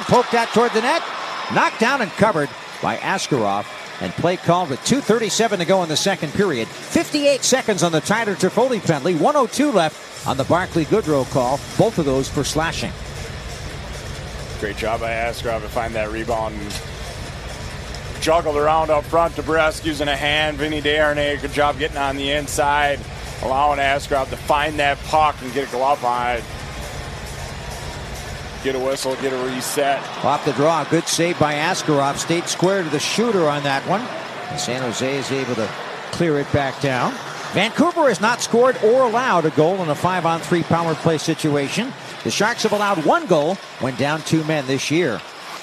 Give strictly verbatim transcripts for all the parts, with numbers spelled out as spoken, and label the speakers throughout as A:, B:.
A: poked at toward the net. Knocked down and covered by Askarov. And play called with two thirty-seven to go in the second period. fifty-eight seconds on the Tyler Toffoli penalty. one oh two left on the Barclay Goodrow call. Both of those for slashing.
B: Great job by Askarov to find that rebound. Juggled around up front. DeBrusk using a hand. Vinny Desharnais, good job getting on the inside. Allowing Askarov to find that puck and get a glove on it. Get a whistle, get a reset.
A: Off the draw, good save by Askarov. Stayed square to the shooter on that one. And San Jose is able to clear it back down. Vancouver has not scored or allowed a goal in a five on three power play situation. The Sharks have allowed one goal when down two men this year.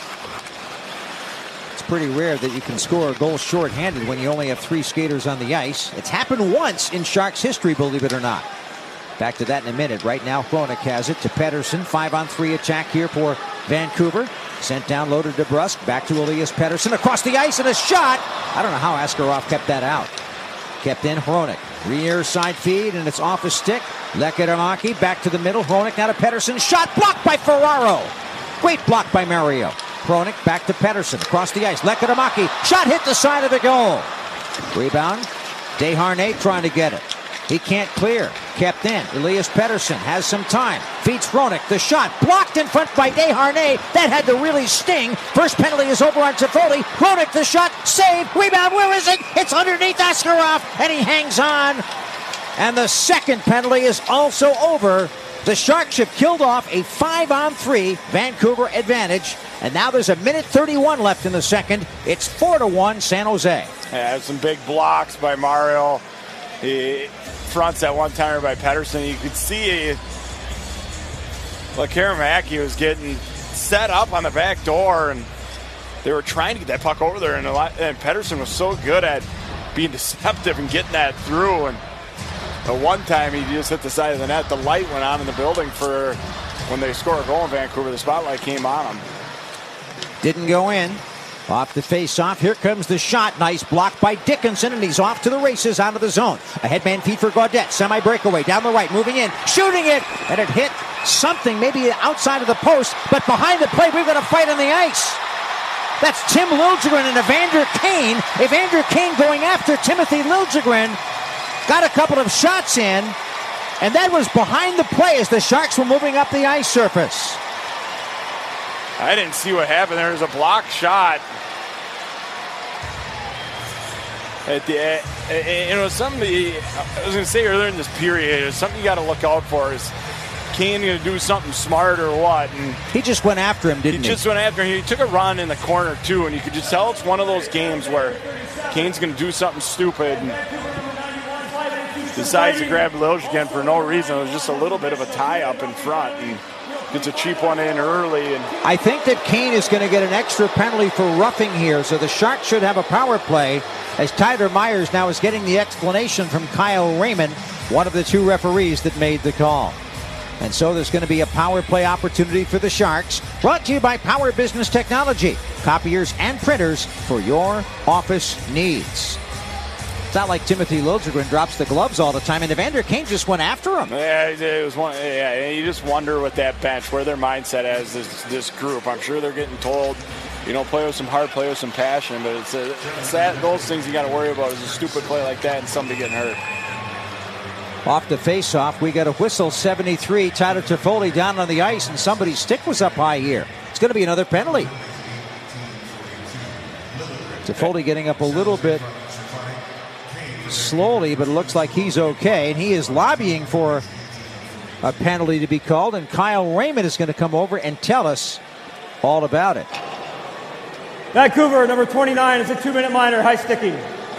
A: It's pretty rare that you can score a goal shorthanded when you only have three skaters on the ice. It's happened once in Sharks history, believe it or not. Back to that in a minute. Right now, Hronek has it to Pettersson. Five on three attack here for Vancouver. Sent down low to DeBrusk. Back to Elias Pettersson. Across the ice and a shot. I don't know how Askarov kept that out. Kept in Hronek. Rear side feed and it's off his stick. Lekadomaki back to the middle. Hronek now to Pettersson. Shot blocked by Ferraro. Great block by Mario. Hronek back to Pettersson. Across the ice. Lekadomaki. Shot hit the side of the goal. Rebound. Desharnais trying to get it. He can't clear. Kept in. Elias Pettersson has some time. Feeds Hronek. The shot blocked in front by Desharnais. That had to really sting. First penalty is over on Toffoli. Hronek the shot. Save. Rebound. Where is it? It's underneath Askarov. And he hangs on. And the second penalty is also over. The Sharks have killed off a five on three Vancouver advantage. And now there's a minute thirty-one left in the second. It's four to one San Jose.
B: Yeah, some big blocks by Mario. He fronts that one-timer by Pettersson. You could see like Karamaki was getting set up on the back door, and they were trying to get that puck over there, and, a lot, and Pettersson was so good at being deceptive and getting that through. And the one time he just hit the side of the net, the light went on in the building for when they score a goal in Vancouver. The spotlight came on him.
A: Didn't go in. Off the face-off, here comes the shot. Nice block by Dickinson, and he's off to the races out of the zone. A headman feed for Gaudette. Semi-breakaway down the right, moving in, shooting it, and it hit something, maybe outside of the post, but behind the plate, we've got a fight on the ice. That's Tim Liljegren and Evander Kane. Evander Kane going after Timothy Liljegren. Got a couple of shots in, and that was behind the play as the Sharks were moving up the ice surface.
B: I didn't see what happened. There was a blocked shot. At the, uh, you know, somebody, I was going to say earlier in this period, it's something you got to look out for. Is Kane going to do something smart or what? And
A: he just went after him, didn't he?
B: He just went after him. He took a run in the corner, too, and you could just tell it's one of those games where Kane's going to do something stupid and decides to grab Liljegren for no reason. It was just a little bit of a tie-up in front, and gets a cheap one in early. And
A: I think that Kane is going to get an extra penalty for roughing here, so the Sharks should have a power play, as Tyler Myers now is getting the explanation from Kyle Raymond, one of the two referees that made the call. And so there's going to be a power play opportunity for the Sharks, brought to you by Power Business Technology, copiers and printers for your office needs. It's not like Timothy Liljegren drops the gloves all the time, and Evander Kane just went after him.
B: Yeah, it was one. Yeah, you just wonder with that bench where their mindset as this this group. I'm sure they're getting told, you know, play with some heart, play with some passion, but it's, a, it's that those things you got to worry about is a stupid play like that and somebody getting hurt.
A: Off the face-off, we got a whistle. seventy-three. Tyler Toffoli down on the ice, and somebody's stick was up high here. It's going to be another penalty. Toffoli getting up a little bit slowly, but it looks like he's okay, and he is lobbying for a penalty to be called, and Kyle Raymond is going to come over and tell us all about it.
C: Vancouver, number twenty-nine, is a two-minute minor, high sticking.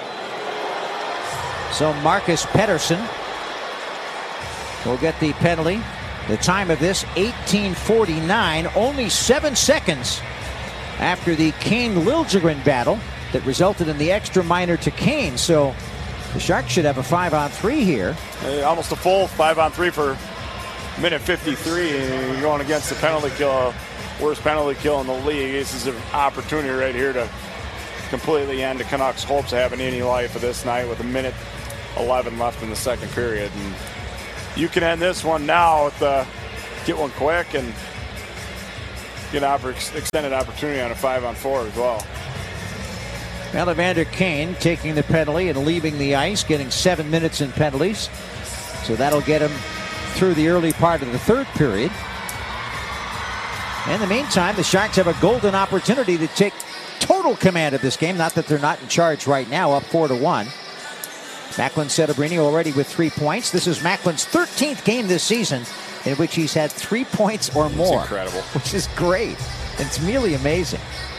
A: So Marcus Pettersson will get the penalty. The time of this, eighteen forty-nine, only seven seconds after the Kane-Liljegren battle that resulted in the extra minor to Kane. So the Sharks should have a five on three here.
B: Uh, almost a full five on three for minute fifty-three. You're going against the penalty kill, worst penalty kill in the league. This is an opportunity right here to completely end the Canucks' hopes of having any life of this night with a minute eleven left in the second period. And you can end this one now with the get one quick and get an oppor- extended opportunity on a five on four as well.
A: Now Evander Kane taking the penalty and leaving the ice, getting seven minutes in penalties. So that'll get him through the early part of the third period. In the meantime, the Sharks have a golden opportunity to take total command of this game. Not that they're not in charge right now, up four to one. Macklin Setebrini already with three points. This is Macklin's thirteenth game this season in which he's had three points or more.
B: That's incredible.
A: Which is great. It's really amazing.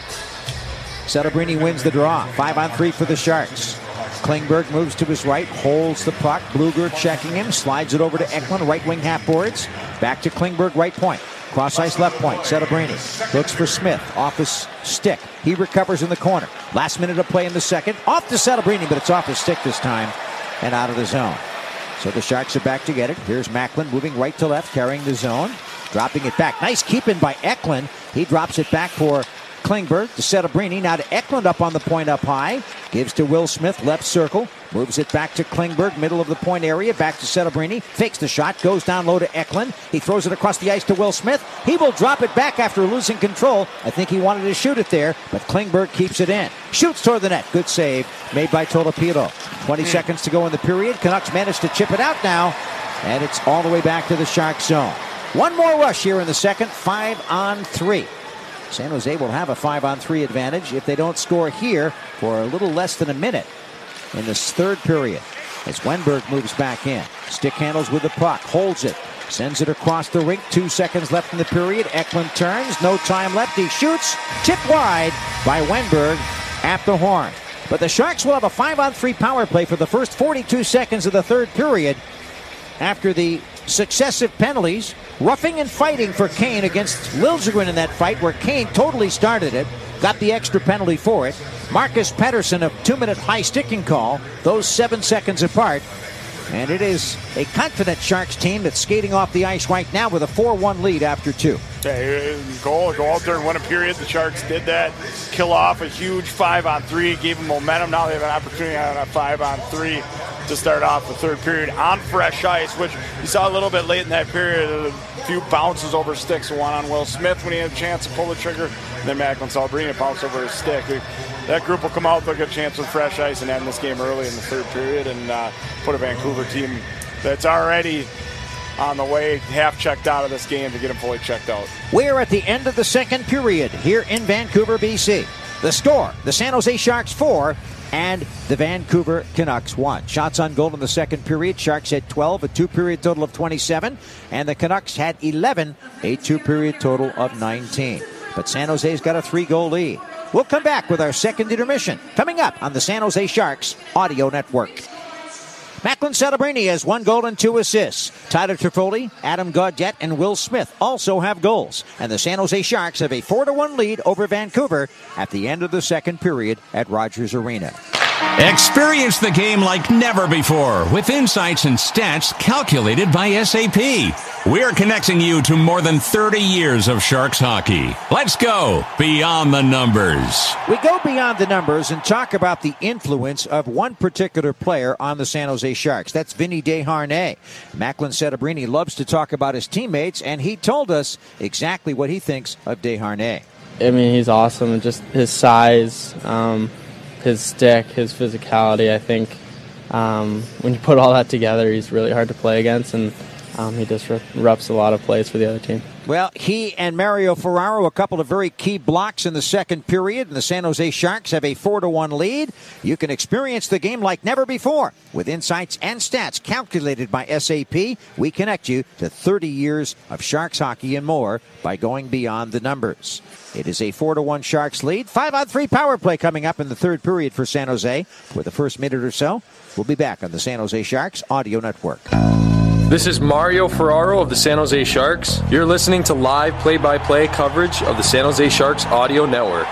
A: Setebrini wins the draw. Five on three for the Sharks. Klingberg moves to his right, holds the puck. Bluger checking him, slides it over to Eklund, right wing half boards. Back to Klingberg, right point. Cross ice left point. Setebrini looks for Smith off his stick. He recovers in the corner. Last minute of play in the second. Off to Setebrini, but it's off his stick this time and out of the zone. So the Sharks are back to get it. Here's Macklin moving right to left, carrying the zone. Dropping it back. Nice keep-in by Eklund. He drops it back for Klingberg to Setebrini. Now to Eklund up on the point up high. Gives to Will Smith, left circle. Moves it back to Klingberg, middle of the point area. Back to Setebrini. Fakes the shot. Goes down low to Eklund. He throws it across the ice to Will Smith. He will drop it back after losing control. I think he wanted to shoot it there, but Klingberg keeps it in. Shoots toward the net. Good save made by Tolopilo. twenty mm. seconds to go in the period. Canucks manage to chip it out now, and it's all the way back to the Sharks zone. One more rush here in the second. Five on three. San Jose will have a five on three advantage if they don't score here for a little less than a minute in this third period. As Wenberg moves back in. Stick handles with the puck. Holds it. Sends it across the rink. Two seconds left in the period. Eklund turns. No time left. He shoots. Tipped wide by Wenberg at the horn. But the Sharks will have a five on three power play for the first forty-two seconds of the third period after the successive penalties. Roughing and fighting for Kane against Liljegren in that fight where Kane totally started it. Got the extra penalty for it. Marcus Pettersson, a two-minute high sticking call. Those seven seconds apart. And it is a confident Sharks team that's skating off the ice right now with a four one lead after two.
B: Okay, goal, go out there and win a period. The Sharks did that. Kill off a huge five on three. Gave them momentum. Now they have an opportunity on a five on three to start off the third period on fresh ice, which you saw a little bit late in that period. A few bounces over sticks. One on Will Smith when he had a chance to pull the trigger. And then Macklin Setebrini bounced over his stick. That group will come out with a good chance with fresh ice and end this game early in the third period and uh, put a Vancouver team that's already on the way, half checked out of this game, to get them fully checked out.
A: We're at the end of the second period here in Vancouver, B C. The score, the San Jose Sharks four and the Vancouver Canucks one. Shots on goal in the second period. Sharks had twelve, a two-period total of twenty-seven, and the Canucks had eleven, a two-period total of nineteen. But San Jose's got a three-goal lead. We'll come back with our second intermission coming up on the San Jose Sharks Audio Network. Macklin Setebrini has one goal and two assists. Tyler Toffoli, Adam Gaudette, and Will Smith also have goals. And the San Jose Sharks have a four to one lead over Vancouver at the end of the second period at Rogers Arena.
D: Experience the game like never before with insights and stats calculated by S A P. We're connecting you to more than thirty years of Sharks hockey. Let's go beyond the numbers.
A: We go beyond the numbers and talk about the influence of one particular player on the San Jose Sharks. That's Vinny Desharnais. Macklin Setebrini loves to talk about his teammates, and he told us exactly what he thinks of Desharnais.
E: I mean, he's awesome. Just his size, um, his stick, his physicality. I think um, when you put all that together, he's really hard to play against, and um, he just disrupts a lot of plays for the other team.
A: Well, he and Mario Ferraro, a couple of very key blocks in the second period, and the San Jose Sharks have a four to one lead. You can experience the game like never before with insights and stats calculated by S A P. We connect you to thirty years of Sharks hockey and more by going beyond the numbers. It is a four to one Sharks lead. five on three power play coming up in the third period for San Jose. For the first minute or so, we'll be back on the San Jose Sharks Audio Network.
F: This is Mario Ferraro of the San Jose Sharks. You're listening to live play-by-play coverage of the San Jose Sharks Audio Network.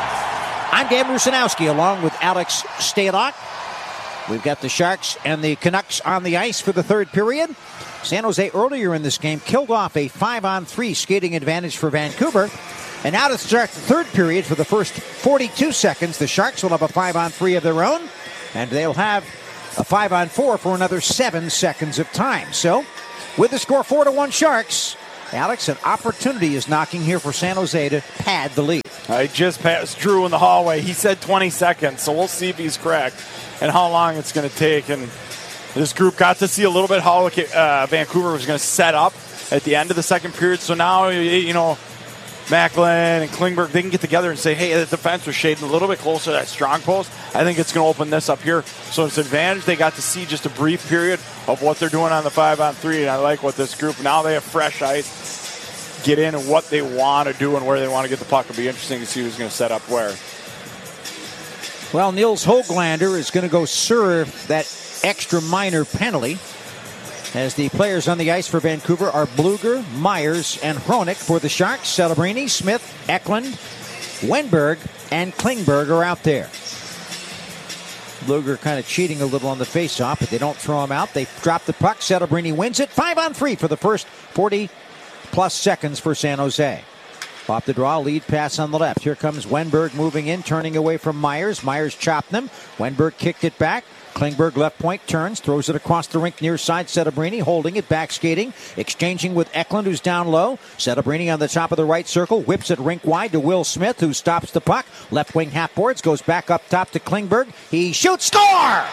A: I'm Dan Rusanowski along with Alex Stalock. We've got the Sharks and the Canucks on the ice for the third period. San Jose earlier in this game killed off a five on three skating advantage for Vancouver. And now to start the third period for the first forty-two seconds, the Sharks will have a five on three of their own, and they'll have a five on four for another seven seconds of time. So, with the score four to one Sharks, Alex, an opportunity is knocking here for San Jose to pad the lead.
B: I just passed Drew in the hallway. He said twenty seconds, so we'll see if he's correct and how long it's going to take. And this group got to see a little bit how uh, Vancouver was going to set up at the end of the second period. So now, you know, Macklin and Klingberg, they can get together and say, hey, the defense was shading a little bit closer to that strong post. I think it's going to open this up here. So it's an advantage. They got to see just a brief period of what they're doing on the five on three, and I like what this group, now they have fresh ice, get in and what they want to do and where they want to get the puck. It'll be interesting to see who's going to set up where.
A: Well, Nils Höglander is going to go serve that extra minor penalty, as the players on the ice for Vancouver are Blueger, Myers, and Hronek. For the Sharks, Celebrini, Smith, Eklund, Wenberg, and Klingberg are out there. Blueger kind of cheating a little on the faceoff, but they don't throw him out. They drop the puck. Celebrini wins it. Five on three for the first forty-plus seconds for San Jose. Off the draw, lead pass on the left. Here comes Wenberg moving in, turning away from Myers. Myers chopped them. Wenberg kicked it back. Klingberg left point, turns, throws it across the rink near side. Celebrini holding it, back skating, exchanging with Eklund, who's down low. Celebrini on the top of the right circle, whips it rink wide to Will Smith, who stops the puck. Left wing half boards, goes back up top to Klingberg. He shoots, score!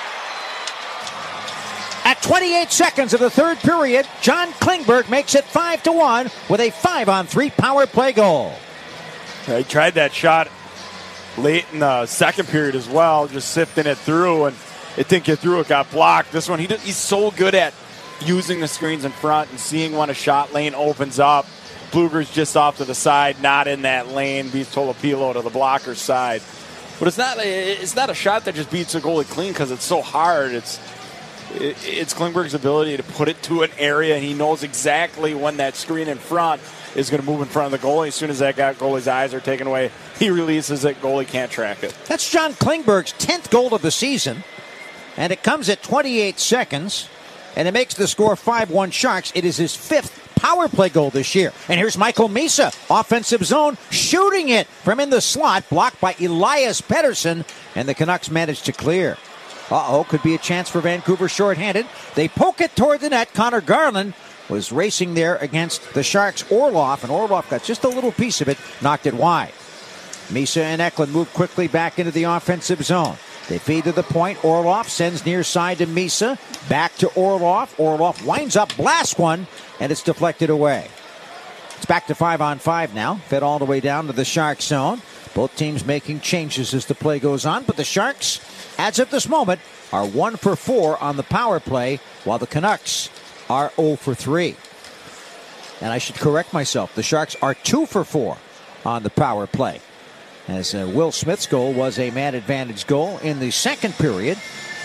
A: At twenty-eight seconds of the third period, John Klingberg makes it five to one with a five on three power play goal.
B: He tried that shot late in the second period as well, just sifting it through, and it didn't get through. It got blocked. This one, he did, he's so good at using the screens in front and seeing when a shot lane opens up. Blueger's just off to the side, not in that lane, beats Tolopilo to the blocker's side. But it's not it's not a shot that just beats a goalie clean because it's so hard. It's it's Klingberg's ability to put it to an area, and he knows exactly when that screen in front is going to move in front of the goalie. As soon as that guy, goalie's eyes are taken away, he releases it. Goalie can't track it.
A: That's John Klingberg's tenth goal of the season, and it comes at twenty-eight seconds, and it makes the score five one Sharks. It is his fifth power play goal this year. And here's Michael Misa, offensive zone, shooting it from in the slot, blocked by Elias Pettersson, and the Canucks manage to clear. Uh-oh, could be a chance for Vancouver shorthanded. They poke it toward the net. Connor Garland was racing there against the Sharks' Orlov, and Orlov got just a little piece of it, knocked it wide. Misa and Eklund move quickly back into the offensive zone. They feed to the point. Orlov sends near side to Misa. Back to Orlov. Orlov winds up, blasts one, and it's deflected away. It's back to five on five now. Fed all the way down to the Sharks zone. Both teams making changes as the play goes on, but the Sharks, as of this moment, are one for four on the power play, while the Canucks are zero for three. And I should correct myself. The Sharks are two for four on the power play, as uh, Will Smith's goal was a man advantage goal in the second period.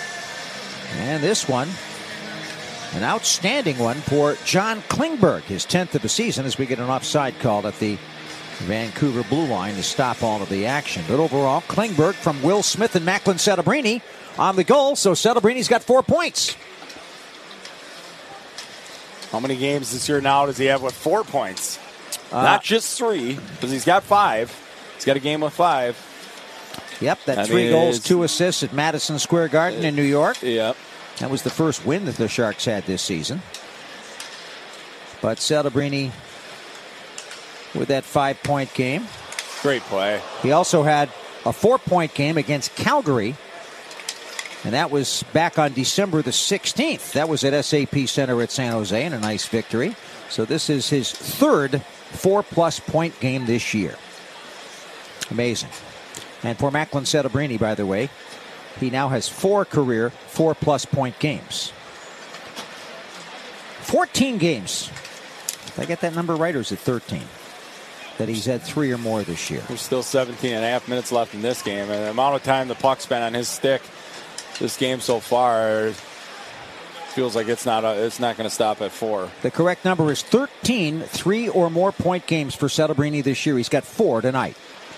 A: And this one, an outstanding one for John Klingberg, his tenth of the season, as we get an offside call at the Vancouver blue line to stop all of the action. But overall, Klingberg from Will Smith and Macklin Celebrini on the goal, so Celebrini's got four points.
B: How many games this year now does he have with four points?
A: Uh,
B: Not just three, because he's got five. He's got a game with five.
A: Yep, that
B: I
A: three
B: mean,
A: goals, two assists at Madison Square Garden in New York.
B: Yep.
A: That was the first win that the Sharks had this season. But Celebrini with that five-point game.
B: Great play.
A: He also had a four-point game against Calgary, and that was back on December the sixteenth. That was at S A P Center at San Jose, and a nice victory. So this is his third four-plus point game this year. Amazing. And for Macklin Celebrini, by the way, he now has four career four-plus point games. fourteen games. Did I get that number right, or is it thirteen? That he's had three or more this year.
B: There's still seventeen and a half minutes left in this game, and the amount of time the puck spent on his stick this game so far feels like it's not a, it's not going to stop at four.
A: The correct number is thirteen three or more point games for Celebrini this year. He's got four tonight.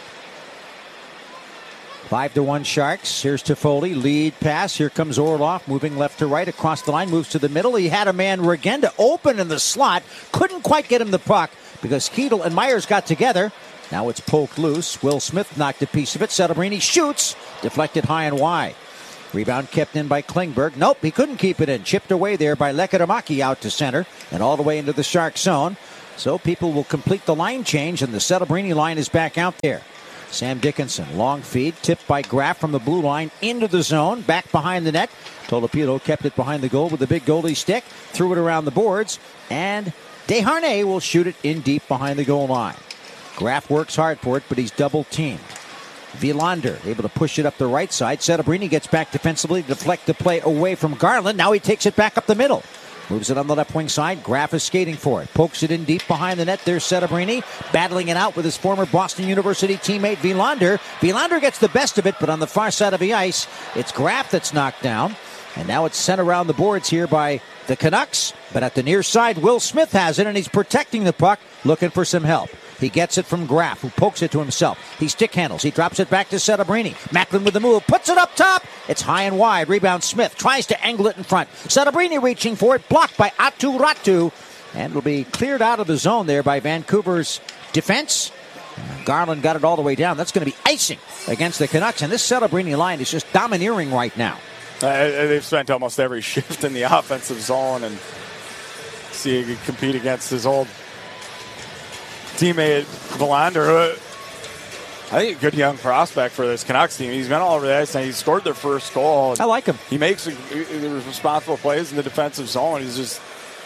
A: Five to one Sharks. Here's Toffoli, lead pass. Here comes Orlov, moving left to right across the line, moves to the middle. He had a man, Regenda, open in the slot. Couldn't quite get him the puck because Keedle and Myers got together. Now it's poked loose. Will Smith knocked a piece of it. Celebrini shoots, deflected high and wide. Rebound kept in by Klingberg. Nope, he couldn't keep it in. Chipped away there by Lekkerimäki out to center and all the way into the Shark zone. So people will complete the line change, and the Celebrini line is back out there. Sam Dickinson, long feed, tipped by Graf from the blue line into the zone, back behind the net. Tolopilo kept it behind the goal with the big goalie stick, threw it around the boards, and Desharnais will shoot it in deep behind the goal line. Graf works hard for it, but he's double-teamed. Villander able to push it up the right side. Celebrini gets back defensively to deflect the play away from Garland. Now he takes it back up the middle. Moves it on the left wing side. Graf is skating for it. Pokes it in deep behind the net. There's Celebrini battling it out with his former Boston University teammate Villander. Villander gets the best of it, but on the far side of the ice, it's Graf that's knocked down. And now it's sent around the boards here by the Canucks. But at the near side, Will Smith has it, and he's protecting the puck, looking for some help. He gets it from Graf, who pokes it to himself. He stick handles. He drops it back to Celebrini. Macklin with the move. Puts it up top. It's high and wide. Rebound Smith. Tries to angle it in front. Celebrini reaching for it. Blocked by Aatu Räty. And it'll be cleared out of the zone there by Vancouver's defense. Garland got it all the way down. That's going to be icing against the Canucks. And this Celebrini line is just domineering right now.
B: Uh, they've spent almost every shift in the offensive zone. And see he can compete against his old teammate Villander. I think a good young prospect for this Canucks team. He's been all over the ice, and he scored their first goal.
A: I like him.
B: He makes responsible plays in the defensive zone. He's just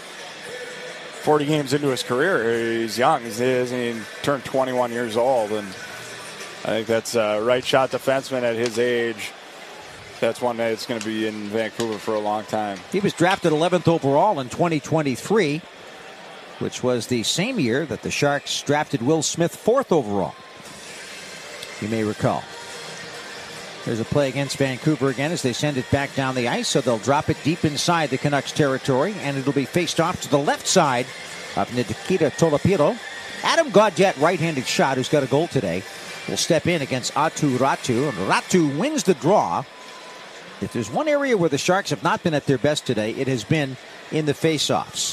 B: forty games into his career. He's young. He's, he turned twenty-one years old, and I think that's a right shot defenseman at his age. That's one that's going to be in Vancouver for a long time.
A: He was drafted eleventh overall in twenty twenty-three, which was the same year that the Sharks drafted Will Smith fourth overall. You may recall. There's a play against Vancouver again as they send it back down the ice, so they'll drop it deep inside the Canucks territory, and it'll be faced off to the left side of Nikita Tolopilo. Adam Gaudette, right-handed shot, who's got a goal today, will step in against Aatu Räty, and Räty wins the draw. If there's one area where the Sharks have not been at their best today, it has been in the face-offs.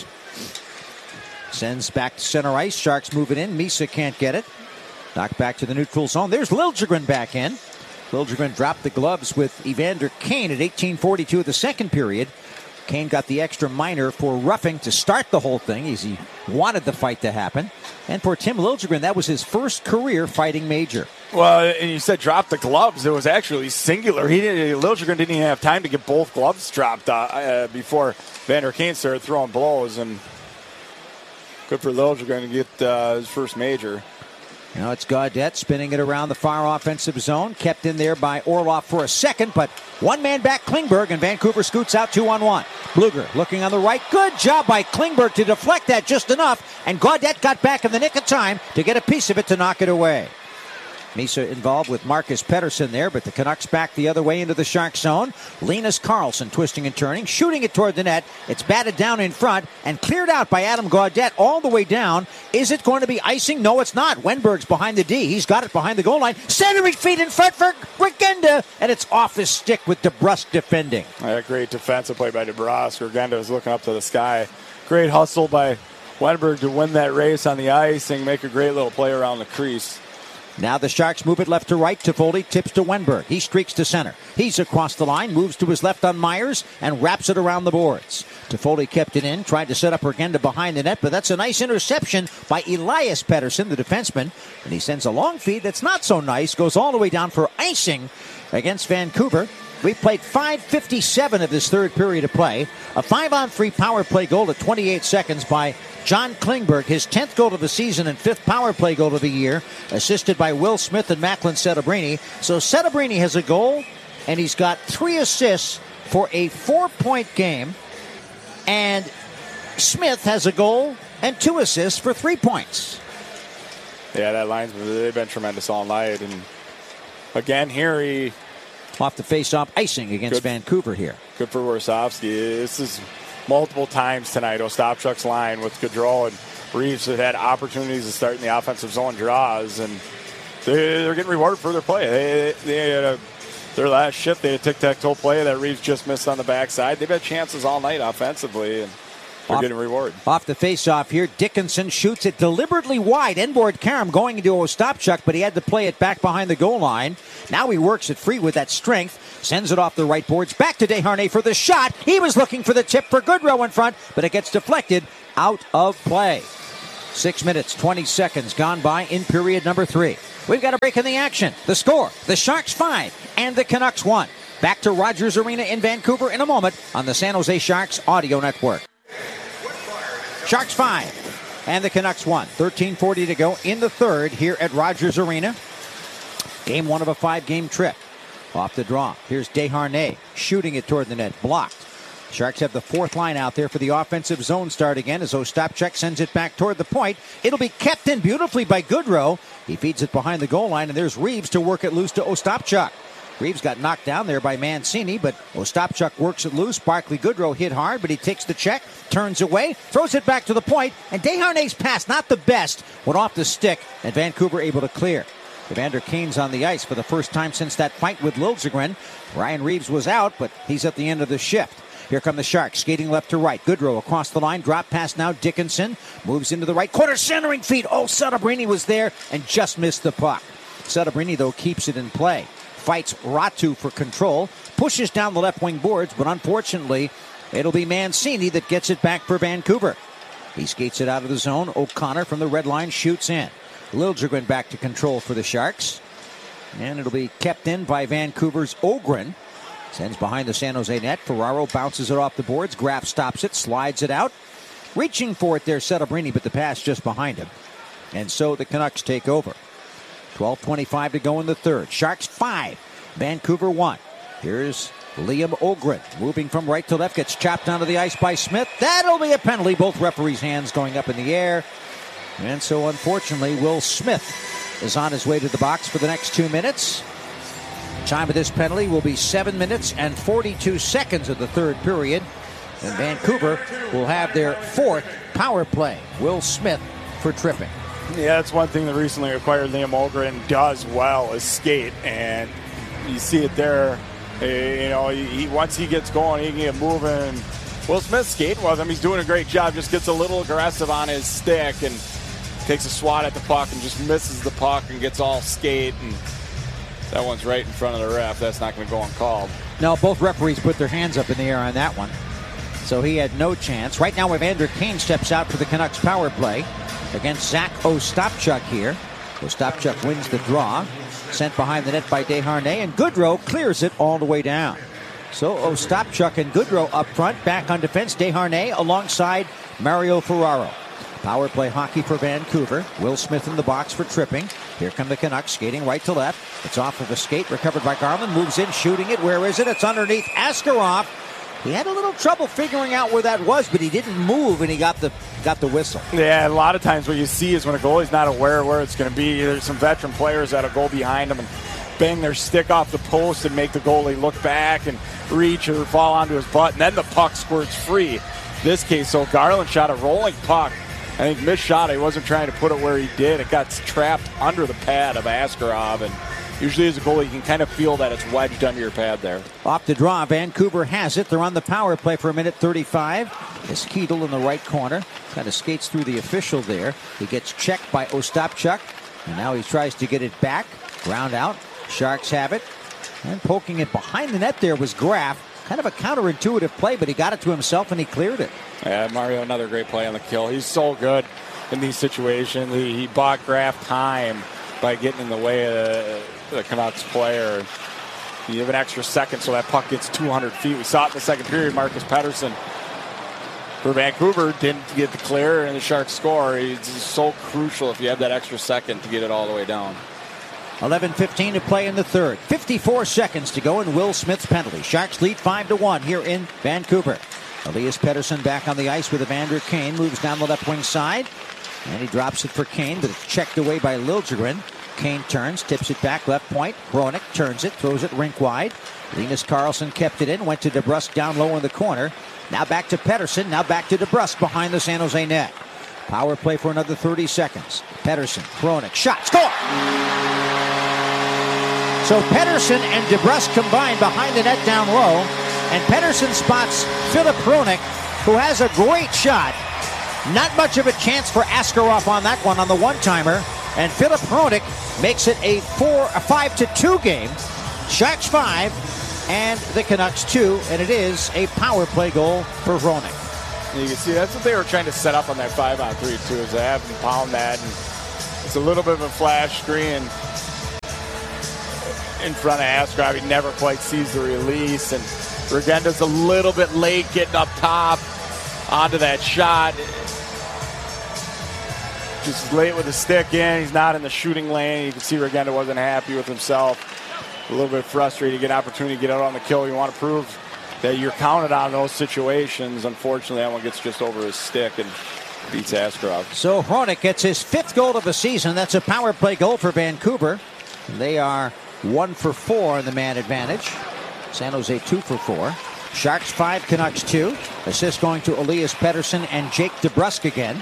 A: Sends back to center ice. Sharks move it in. Misa can't get it. Knocked back to the neutral zone. There's Liljegren back in. Liljegren dropped the gloves with Evander Kane at eighteen forty-two of the second period. Kane got the extra minor for roughing to start the whole thing as he wanted the fight to happen. And for Tim Liljegren, that was his first career fighting major.
B: Well, and you said drop the gloves. It was actually singular. He didn't, Liljegren didn't even have time to get both gloves dropped uh, uh, before Evander Kane started throwing blows. And good for Liljegren to get uh, his first major.
A: Now it's Gaudette spinning it around the far offensive zone. Kept in there by Orlov for a second, but one man back Klingberg, and Vancouver scoots out two on one. Bluger looking on the right. Good job by Klingberg to deflect that just enough, and Gaudette got back in the nick of time to get a piece of it to knock it away. Misa involved with Marcus Pettersson there, but the Canucks back the other way into the Shark zone. Linus Karlsson twisting and turning, shooting it toward the net. It's batted down in front and cleared out by Adam Gaudette all the way down. Is it going to be icing? No, it's not. Wenberg's behind the D. He's got it behind the goal line. Centering feet in front for Regenda, and it's off his stick with DeBrusk defending.
B: Yeah, great defensive play by DeBrusk. Regenda is looking up to the sky. Great hustle by Wenberg to win that race on the ice and make a great little play around the crease.
A: Now the Sharks move it left to right. Toffoli tips to Wenberg. He streaks to center. He's across the line, moves to his left on Myers, and wraps it around the boards. Toffoli kept it in, tried to set up Regenda behind the net, but that's a nice interception by Elias Pettersson, the defenseman. And he sends a long feed that's not so nice, goes all the way down for icing against Vancouver. We played five fifty-seven of this third period of play. A five-on-three power play goal at twenty-eight seconds by John Klingberg, his tenth goal of the season and fifth power play goal of the year, assisted by Will Smith and Macklin Celebrini. So Celebrini has a goal, and he's got three assists for a four-point game. And Smith has a goal and two assists for three points.
B: Yeah, that line's they've been tremendous all night. And again, here he
A: off the face-off icing against
B: good,
A: Vancouver here.
B: Good for Warsofsky. This is multiple times tonight. Ostapchuk's line with Gaudreau and Reeves have had opportunities to start in the offensive zone draws, and they're getting rewarded for their play. They, they had a, their last shift, they had a tic-tac-toe play that Reeves just missed on the backside. They've had chances all night offensively, and they're
A: off,
B: getting reward.
A: Off the face-off here, Dickinson shoots it deliberately wide. Inboard Karam going into Ostapchuk, but he had to play it back behind the goal line. Now he works it free with that strength. Sends it off the right boards. Back to Desharnais for the shot. He was looking for the tip for Goodrow in front, but it gets deflected out of play. Six minutes, twenty seconds gone by in period number three. We've got a break in the action. The score, the Sharks five and the Canucks one. Back to Rogers Arena in Vancouver in a moment on the San Jose Sharks Audio Network. Sharks five and the Canucks one. thirteen forty to go in the third here at Rogers Arena. Game one of a five-game trip. Off the draw. Here's Desharnais shooting it toward the net. Blocked. Sharks have the fourth line out there for the offensive zone start again as Ostapchuk sends it back toward the point. It'll be kept in beautifully by Goodrow. He feeds it behind the goal line, and there's Reeves to work it loose to Ostapchuk. Reeves got knocked down there by Mancini, but Ostapchuk works it loose. Barclay Goodrow hit hard, but he takes the check, turns away, throws it back to the point, and Desharnais' pass, not the best, went off the stick, and Vancouver able to clear. Evander Kane's on the ice for the first time since that fight with Liljegren. Ryan Reeves was out, but he's at the end of the shift. Here come the Sharks, skating left to right. Goodrow across the line, drop pass now. Dickinson moves into the right corner, centering feed. Oh, Setebrini was there and just missed the puck. Setebrini, though, keeps it in play. Fights Ratu for control, pushes down the left wing boards, but unfortunately, it'll be Mancini that gets it back for Vancouver. He skates it out of the zone. O'Connor from the red line shoots in. Liljegren back to control for the Sharks. And it'll be kept in by Vancouver's Ogren. Sends behind the San Jose net. Ferraro bounces it off the boards. Graf stops it, slides it out. Reaching for it there, Setebrini, but the pass just behind him. And so the Canucks take over. twelve twenty-five to go in the third. Sharks five, Vancouver one. Here's Liam Ogren moving from right to left. Gets chopped onto the ice by Smith. That'll be a penalty. Both referees' hands going up in the air. And so unfortunately, Will Smith is on his way to the box for the next two minutes. Time of this penalty will be seven minutes and forty-two seconds of the third period. And Vancouver will have their fourth power play. Will Smith for tripping.
B: Yeah, that's one thing that recently acquired Liam Ogren does well is skate, and you see it there. You know, he, once he gets going, he can get moving. Will Smith skating with him. He's doing a great job. Just gets a little aggressive on his stick and takes a swat at the puck and just misses the puck and gets all skate. And that one's right in front of the ref. That's not going to go uncalled.
A: No, both referees put their hands up in the air on that one. So he had no chance. Right now, Evander Kane steps out for the Canucks power play against Zach Ostapchuk here. Ostapchuk wins the draw. Sent behind the net by Desharnais, and Goodrow clears it all the way down. So Ostapchuk and Goodrow up front, back on defense. Desharnais alongside Mario Ferraro. Power play hockey for Vancouver. Will Smith in the box for tripping. Here come the Canucks skating right to left. It's off of a skate, recovered by Garland. Moves in, shooting it. Where is it? It's underneath Askarov. He had a little trouble figuring out where that was, but he didn't move, and he got the got the whistle.
B: Yeah, a lot of times what you see is when a goalie's not aware of where it's going to be. There's some veteran players that'll go behind him and bang their stick off the post and make the goalie look back and reach or fall onto his butt, and then the puck squirts free. This case, so Garland shot a rolling puck. I think missed shot. He wasn't trying to put it where he did. It got trapped under the pad of Askarov, and usually as a goalie, you can kind of feel that it's wedged under your pad there.
A: Off the draw, Vancouver has it. They're on the power play for a minute thirty-five. It's Keedle in the right corner. Kind of skates through the official there. He gets checked by Ostapchuk, and now he tries to get it back. Ground out. Sharks have it. And poking it behind the net there was Graf. Kind of a counterintuitive play, but he got it to himself and he cleared it.
B: Yeah, Mario, another great play on the kill. He's so good in these situations. He, he bought Graf time by getting in the way of the, the Canucks player. You have an extra second, so that puck gets two hundred feet. We saw it in the second period. Marcus Pettersson for Vancouver didn't get the clear, and the Sharks score. It's so crucial if you have that extra second to get it all the way down.
A: eleven fifteen to play in the third. fifty-four seconds to go in Will Smith's penalty. Sharks lead five to one here in Vancouver. Elias Pettersson back on the ice with Evander Kane. Moves down the left wing side. And he drops it for Kane, but it's checked away by Liljegren. Kane turns, tips it back left point. Hronek turns it, throws it rink wide. Linus Karlsson kept it in, went to DeBrusk down low in the corner. Now back to Pettersson, now back to DeBrusk behind the San Jose net. Power play for another thirty seconds. Pettersson, Hronek, shot, score! So Pettersson and DeBrusk combine behind the net down low, and Pettersson spots Philip Hronek, who has a great shot. Not much of a chance for Askarov on that one on the one-timer, and Philip Hronek makes it a four, a five to two game. Sharks five, and the Canucks two, and it is a power play goal for Hronek.
B: And you can see that's what they were trying to set up on that five on three too, is to have him pound that. And it's a little bit of a flash screen in front of Askarov. He never quite sees the release, and Regenda's a little bit late getting up top onto that shot. Just late with the stick in. He's not in the shooting lane. You can see Regenda wasn't happy with himself. A little bit frustrated. You get an opportunity to get out on the kill. You want to prove that you're counted on those situations. Unfortunately, that one gets just over his stick and beats Askarov.
A: So Hronek gets his fifth goal of the season. That's a power play goal for Vancouver. They are one for four in the man advantage. San Jose two for four. Sharks five, Canucks two. Assist going to Elias Pettersson and Jake DeBrusk again,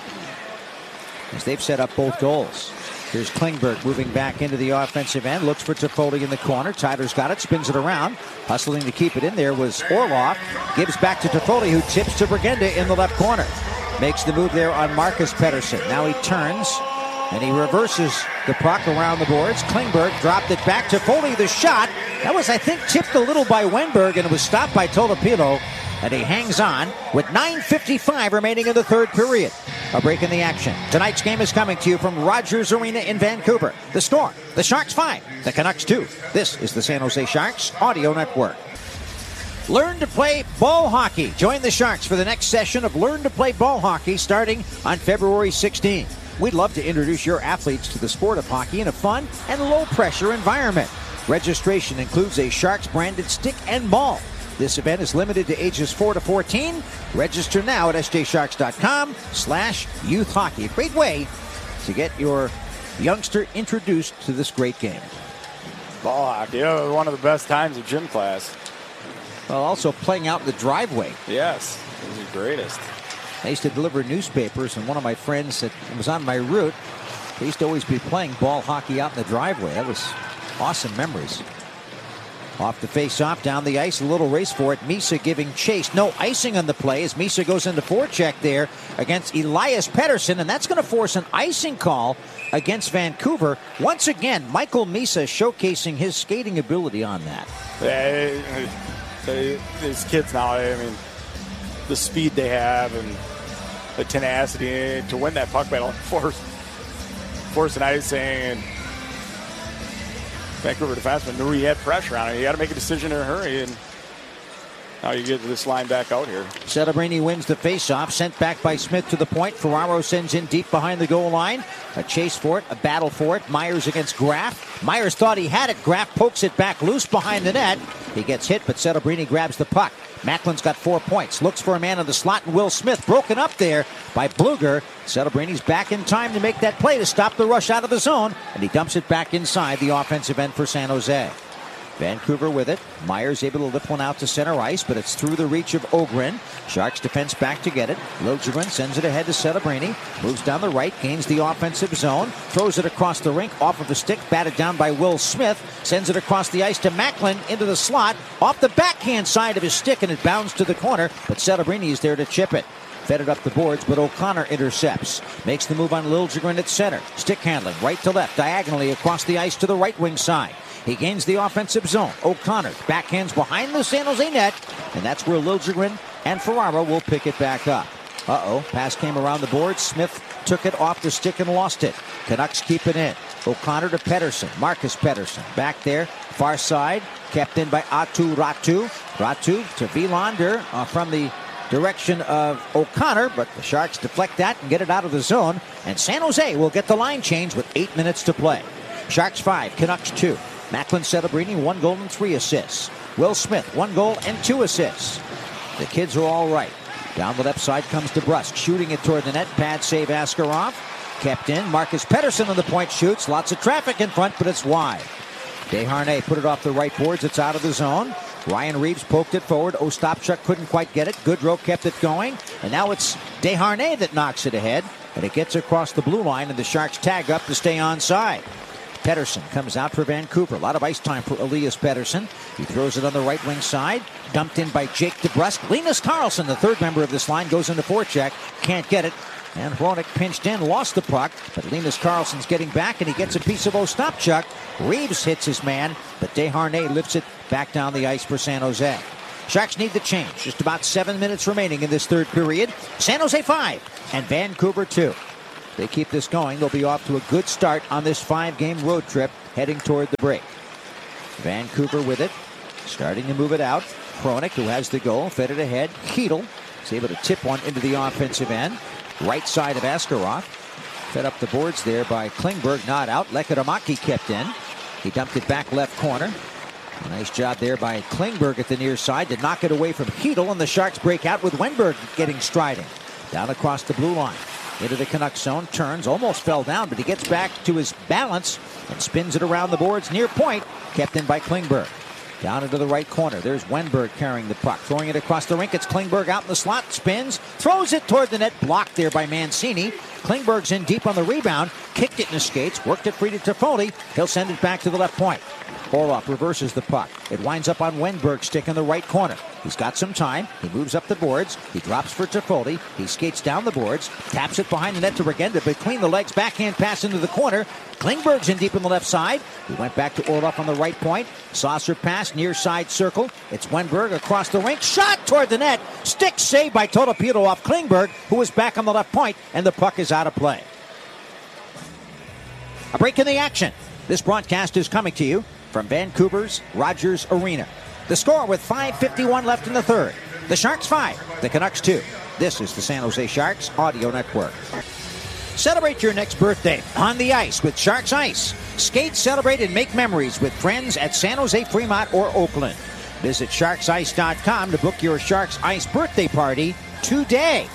A: as they've set up both goals. Here's Klingberg moving back into the offensive end. Looks for Toffoli in the corner. Tyler's got it. Spins it around. Hustling to keep it in there was Orlov. Gives back to Toffoli, who tips to Regenda in the left corner. Makes the move there on Marcus Pettersson. Now he turns and he reverses the puck around the boards. Klingberg dropped it back to Toffoli. The shot. That was, I think, tipped a little by Wenberg, and it was stopped by Tolopilo. And he hangs on with nine fifty-five remaining in the third period. A break in the action. Tonight's game is coming to you from Rogers Arena in Vancouver. The score, the Sharks five, the Canucks two. This is the San Jose Sharks Audio Network. Learn to play ball hockey. Join the Sharks for the next session of Learn to Play Ball Hockey starting on February sixteenth. We'd love to introduce your athletes to the sport of hockey in a fun and low-pressure environment. Registration includes a Sharks-branded stick and ball. This event is limited to ages four to fourteen. Register now at s j sharks dot com slash youth hockey. A great way to get your youngster introduced to this great game.
B: Ball hockey, yeah, one of the best times of gym class.
A: Well, also playing out in the driveway.
B: Yes, it was the greatest.
A: I used to deliver newspapers, and one of my friends that was on my route, they used to always be playing ball hockey out in the driveway. That was awesome memories. Off the face-off, down the ice, a little race for it. Misa giving chase. No icing on the play as Misa goes into forecheck there against Elias Pettersson, and that's going to force an icing call against Vancouver. Once again, Michael Misa showcasing his skating ability on that.
B: Yeah, these kids now, I mean, the speed they have and the tenacity to win that puck battle, force, force an icing, and Vancouver defenseman knew he had pressure on him. He got to make a decision in a hurry, and now you get this line back out here.
A: Celebrini wins the faceoff, sent back by Smith to the point. Ferraro sends in deep behind the goal line. A chase for it, a battle for it. Myers against Graff. Myers thought he had it. Graff pokes it back loose behind the net. He gets hit, but Celebrini grabs the puck. Macklin's got four points. Looks for a man in the slot, and Will Smith broken up there by Bluger. Celebrini's back in time to make that play to stop the rush out of the zone, and he dumps it back inside the offensive end for San Jose. Vancouver with it. Myers able to lift one out to center ice, but it's through the reach of Ogren. Sharks defense back to get it. Liljegren sends it ahead to Celebrini. Moves down the right, gains the offensive zone. Throws it across the rink, off of a stick, batted down by Will Smith. Sends it across the ice to Macklin into the slot. Off the backhand side of his stick, and it bounds to the corner, but Celebrini is there to chip it. Fed it up the boards, but O'Connor intercepts. Makes the move on Liljegren at center. Stick handling, right to left, diagonally across the ice to the right wing side. He gains the offensive zone. O'Connor backhands behind the San Jose net, and that's where Liljegren and Ferraro will pick it back up. Uh-oh, pass came around the board. Smith took it off the stick and lost it. Canucks keep it in. O'Connor to Pettersson. Marcus Pettersson back there, far side, kept in by Atu Ratu. Ratu to Vilander uh, from the direction of O'Connor, but the Sharks deflect that and get it out of the zone, and San Jose will get the line change with eight minutes to play. Sharks five, Canucks two. Macklin Celebrini, one goal and three assists. Will Smith, one goal and two assists. The kids are all right. Down the left side comes DeBrusk, shooting it toward the net. Pad save Askarov. Kept in. Marcus Pettersson on the point shoots. Lots of traffic in front, but it's wide. Desharnais put it off the right boards. It's out of the zone. Ryan Reeves poked it forward. Ostapchuk couldn't quite get it. Goodrow kept it going. And now it's Desharnais that knocks it ahead. And it gets across the blue line, and the Sharks tag up to stay onside. Pettersson comes out for Vancouver. A lot of ice time for Elias Pettersson. He throws it on the right wing side. Dumped in by Jake DeBrusk. Linus Karlsson, the third member of this line, goes into forecheck. Can't get it. And Hronek pinched in, lost the puck. But Linus Karlsson's getting back, and he gets a piece of Ostapchuk. Reeves hits his man, but Desharnais lifts it back down the ice for San Jose. Sharks need the change. Just about seven minutes remaining in this third period. San Jose five and Vancouver two. They keep this going. They'll be off to a good start on this five-game road trip heading toward the break. Vancouver with it, starting to move it out. Hronek, who has the goal, fed it ahead. Chytil is able to tip one into the offensive end. Right side of Askarov. Fed up the boards there by Klingberg, not out. Lekadomaki kept in. He dumped it back left corner. A nice job there by Klingberg at the near side to knock it away from Chytil, and the Sharks break out with Wenberg getting striding. Down across the blue line. Into the Canucks zone, turns, almost fell down, but he gets back to his balance and spins it around the boards near point, kept in by Klingberg. Down into the right corner, there's Wenberg carrying the puck, throwing it across the rink. It's Klingberg out in the slot, spins, throws it toward the net, blocked there by Mancini. Klingberg's in deep on the rebound, kicked it in his skates, worked it free to Toffoli. He'll send it back to the left point. Orlov reverses the puck. It winds up on Wenberg's stick in the right corner. He's got some time. He moves up the boards. He drops for Toffoli. He skates down the boards. Taps it behind the net to Regenda. Between the legs, backhand pass into the corner. Klingberg's in deep on the left side. He went back to Orlov on the right point. Saucer pass, near side circle. It's Wenberg across the rink. Shot toward the net. Stick saved by Totopilo off Klingberg, who was back on the left point, and the puck is out of play. A break in the action. This broadcast is coming to you from Vancouver's Rogers Arena. The score with five fifty-one left in the third. The Sharks five, the Canucks two. This is the San Jose Sharks Audio Network. Celebrate your next birthday on the ice with Sharks Ice. Skate, celebrate, and make memories with friends at San Jose, Fremont, or Oakland. Visit sharks ice dot com to book your Sharks Ice birthday party today.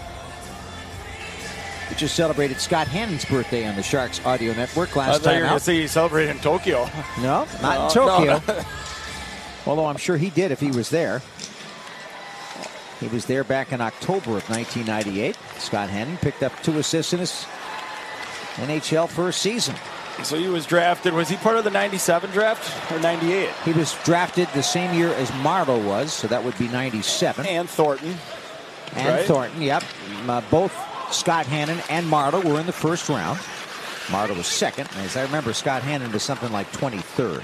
A: We just celebrated Scott Hannon's birthday on the Sharks Audio Network last
B: I thought
A: time
B: you were
A: out.
B: going to say he celebrated in Tokyo.
A: No, not
B: no,
A: in Tokyo.
B: No, no.
A: Although I'm sure he did if he was there. He was there back in October of nineteen ninety-eight. Scott Hannon picked up two assists in his N H L first season.
B: So he was drafted. Was he part of the ninety-seven draft or ninety-eight?
A: He was drafted the same year as Marleau was, so that would be ninety-seven.
B: And Thornton.
A: And
B: right?
A: Thornton, yep. Uh, both Scott Hannon and Marleau were in the first round. Marleau was second. And as I remember, Scott Hannon was something like twenty-third.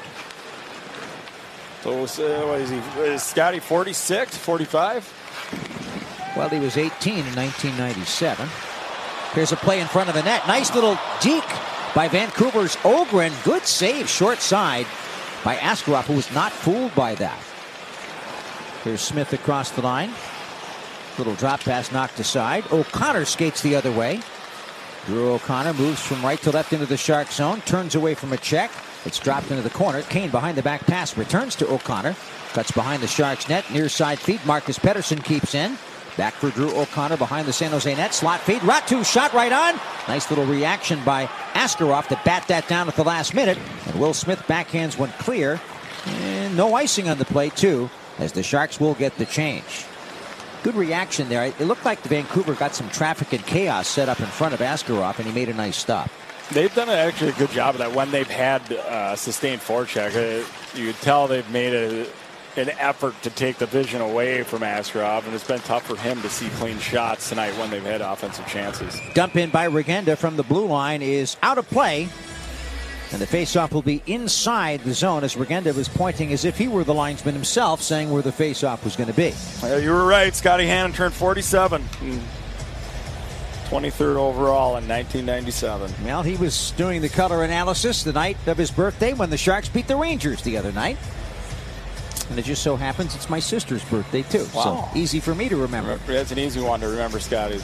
B: So uh, what is he? Is Scotty forty-six, forty-five?
A: Well, he was eighteen in nineteen ninety-seven. Here's a play in front of the net. Nice little deke by Vancouver's Ogren. Good save, short side by Askarov, who was not fooled by that. Here's Smith across the line. Little drop pass knocked aside. O'Connor skates the other way. Drew O'Connor moves from right to left into the Shark zone. Turns away from a check. It's dropped into the corner. Kane behind the back pass. Returns to O'Connor. Cuts behind the Sharks net. Near side feed. Marcus Pettersson keeps in. Back for Drew O'Connor behind the San Jose net. Slot feed. Ratu shot right on. Nice little reaction by Askarov to bat that down at the last minute. And Will Smith backhands one clear. And no icing on the play, too, as the Sharks will get the change. Good reaction there. It looked like the Vancouver got some traffic and chaos set up in front of Askarov, and he made a nice stop.
B: They've done actually a good job of that when they've had uh, sustained forecheck. Uh, you could tell they've made a, an effort to take the vision away from Askarov, and it's been tough for him to see clean shots tonight when they've had offensive chances.
A: Dump in by Regenda from the blue line is out of play, and the faceoff will be inside the zone as Regenda was pointing as if he were the linesman himself, saying where the faceoff was going to be.
B: Well, you were right. Scotty Hannon turned forty-seven. twenty-third overall in nineteen ninety-seven.
A: Well, he was doing the color analysis the night of his birthday when the Sharks beat the Rangers the other night. And it just so happens it's my sister's birthday, too.
B: Wow.
A: So easy for me to remember.
B: That's an easy one to remember, Scotty's.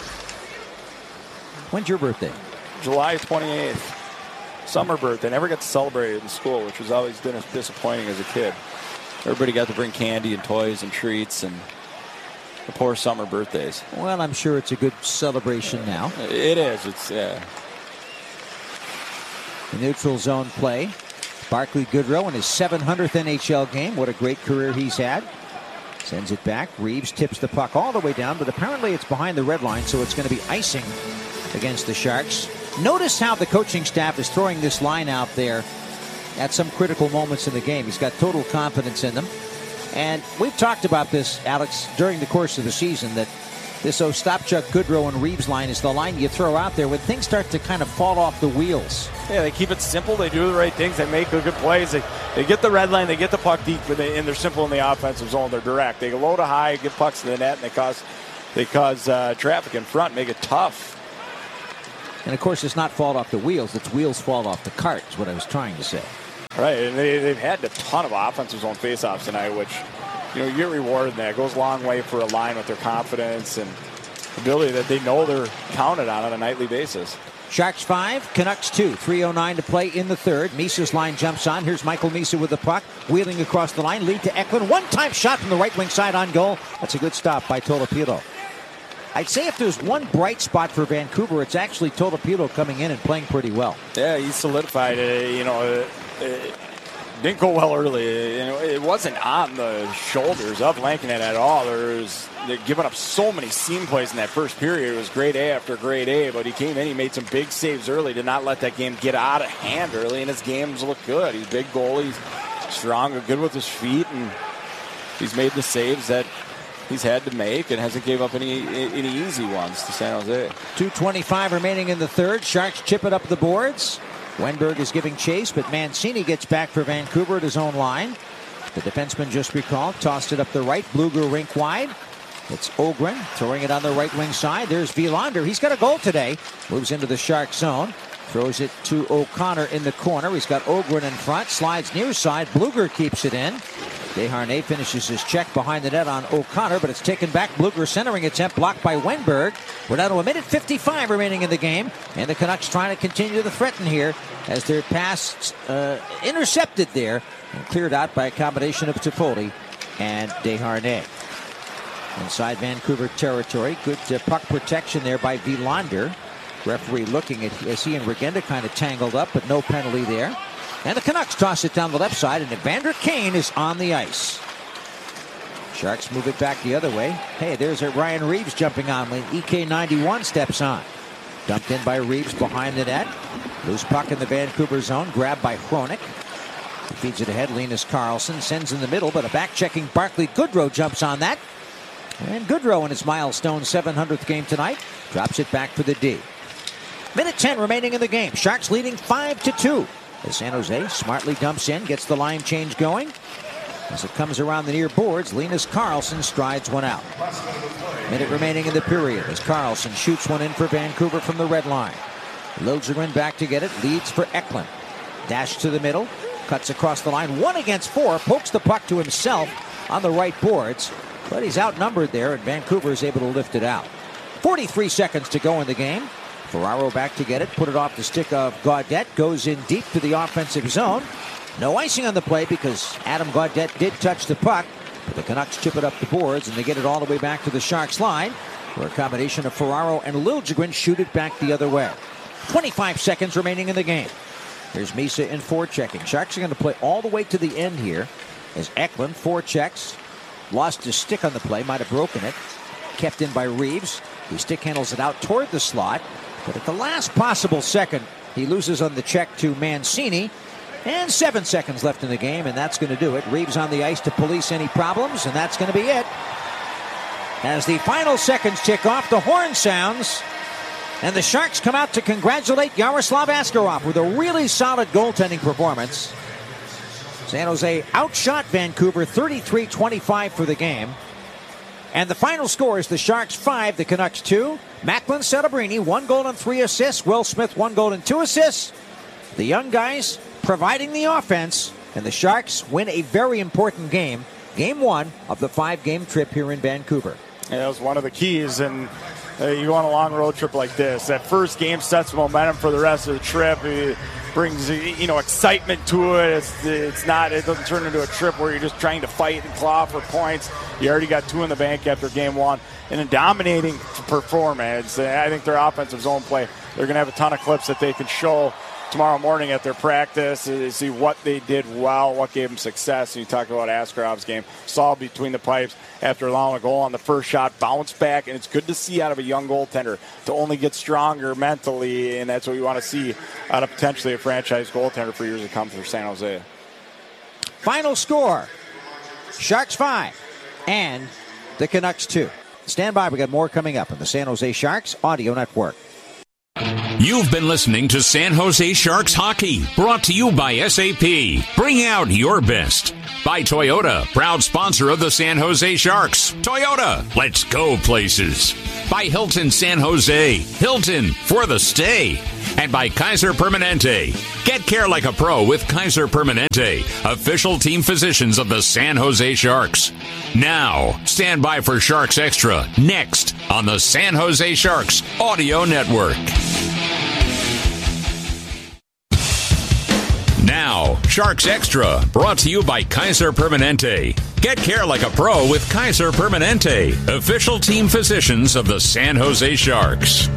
A: When's your birthday?
B: July twenty-eighth. Summer birthday. Never got to celebrate it in school, which was always disappointing as a kid. Everybody got to bring candy and toys and treats and the poor summer birthdays.
A: Well, I'm sure it's a good celebration now.
B: It is. It's yeah.
A: The neutral zone play. Barclay Goodrow in his seven hundredth N H L game. What a great career he's had. Sends it back. Reeves tips the puck all the way down, but apparently it's behind the red line, so it's going to be icing against the Sharks. Notice how the coaching staff is throwing this line out there at some critical moments in the game. He's got total confidence in them. And we've talked about this, Alex, during the course of the season, that This Ostapchuk, Goodrow, and Reeves line is the line you throw out there when things start to kind of fall off the wheels.
B: Yeah, they keep it simple. They do the right things. They make the good plays. They, they get the red line. They get the puck deep, but they, and they're simple in the offensive zone. They're direct. They load a high, get pucks to the net, and they cause they cause uh, traffic in front, make it tough.
A: And, of course, it's not fall off the wheels. It's wheels fall off the cart is what I was trying to say.
B: Right, and they, they've had a ton of offensive zone faceoffs tonight, which, you know, you get rewarded in that. It goes a long way for a line with their confidence and ability that they know they're counted on on a nightly basis.
A: Sharks five, Canucks two. three oh nine to play in the third. Misa's line jumps on. Here's Michael Misa with the puck. Wheeling across the line. Lead to Eklund. One-time shot from the right wing side on goal. That's a good stop by Tolopilo. I'd say if there's one bright spot for Vancouver, it's actually Tolopilo coming in and playing pretty well.
B: Yeah, he's solidified. Uh, you know, uh, it didn't go well early. You know, it wasn't on the shoulders of Lankinen at all. There's they're giving up so many seam plays in that first period. It was grade A after grade A, but he came in, he made some big saves early, did not let that game get out of hand early, and his games look good. He's a big goalie, he's strong, good with his feet, and he's made the saves that he's had to make and hasn't gave up any any easy ones to San Jose.
A: two twenty-five remaining in the third. Sharks chip it up the boards. Wenberg is giving chase, but Mancini gets back for Vancouver at his own line. The defenseman just recalled, tossed it up the right. Bluger rink wide. It's Ogren throwing it on the right wing side. There's Wilander. He's got a goal today. Moves into the Shark zone. Throws it to O'Connor in the corner. He's got Ogren in front. Slides near side. Bluger keeps it in. Desharnais finishes his check behind the net on O'Connor, but it's taken back. Bluger centering attempt blocked by Wenberg. We're down to a minute fifty-five remaining in the game, and the Canucks trying to continue to threaten here as their pass uh, intercepted there and cleared out by a combination of Toffoli and Desharnais. Inside Vancouver territory, good uh, puck protection there by Wilander. Referee looking at as he and Regenda kind of tangled up, but no penalty there. And the Canucks toss it down the left side, and Evander Kane is on the ice. Sharks move it back the other way. Hey, there's a Ryan Reeves jumping on when E K ninety-one steps on. Dumped in by Reeves behind the net. Loose puck in the Vancouver zone, grabbed by Hronik. He feeds it ahead. Linus Karlsson sends in the middle, but a back-checking Barclay Goodrow jumps on that. And Goodrow in his milestone seven hundredth game tonight drops it back for the D. Minute ten remaining in the game. Sharks leading five to two. As San Jose smartly dumps in, gets the line change going. As it comes around the near boards, Linus Karlsson strides one out. Minute remaining in the period as Karlsson shoots one in for Vancouver from the red line. Liljegren back to get it, leads for Eklund. Dash to the middle, cuts across the line, one against four, pokes the puck to himself on the right boards, but he's outnumbered there, and Vancouver is able to lift it out. forty-three seconds to go in the game. Ferraro back to get it, put it off the stick of Gaudette, goes in deep to the offensive zone. No icing on the play because Adam Gaudette did touch the puck, but the Canucks chip it up the boards and they get it all the way back to the Sharks line, where a combination of Ferraro and Liljegren shoot it back the other way. twenty-five seconds remaining in the game. Here's Misa in forechecking. Sharks are going to play all the way to the end here as Eklund forechecks, lost his stick on the play, might have broken it, kept in by Reeves. He stick handles it out toward the slot. But at the last possible second, he loses on the check to Mancini. And seven seconds left in the game, and that's going to do it. Reeves on the ice to police any problems, and that's going to be it. As the final seconds tick off, the horn sounds, and the Sharks come out to congratulate Yaroslav Askarov with a really solid goaltending performance. San Jose outshot Vancouver thirty-three twenty-five for the game. And the final score is the Sharks five, the Canucks two. Macklin Celebrini, one goal and three assists. Will Smith, one goal and two assists. The young guys providing the offense, and the Sharks win a very important game. Game one of the five-game trip here in Vancouver.
B: Yeah, that was one of the keys, and uh, you go on a long road trip like this. That first game sets momentum for the rest of the trip. It brings, you know, excitement to it. It's, it's not, it doesn't turn into a trip where you're just trying to fight and claw for points. You already got two in the bank after game one. And a dominating performance. I think their offensive zone play, they're going to have a ton of clips that they can show tomorrow morning at their practice to see what they did well, what gave them success. And you talk about Askarov's game, saw between the pipes after allowing a goal on the first shot, bounce back, and it's good to see out of a young goaltender to only get stronger mentally, and that's what we want to see out of potentially a franchise goaltender for years to come for San Jose.
A: Final score, Sharks five and the Canucks two. Stand by. We got more coming up on the San Jose Sharks Audio Network.
D: You've been listening to San Jose Sharks Hockey, brought to you by S A P. Bring out your best. By Toyota, proud sponsor of the San Jose Sharks. Toyota, let's go places. By Hilton San Jose. Hilton, for the stay. And by Kaiser Permanente. Get care like a pro with Kaiser Permanente, official team physicians of the San Jose Sharks. Now, stand by for Sharks Extra, next on the San Jose Sharks Audio Network. Now, Sharks Extra, brought to you by Kaiser Permanente. Get care like a pro with Kaiser Permanente, official team physicians of the San Jose Sharks.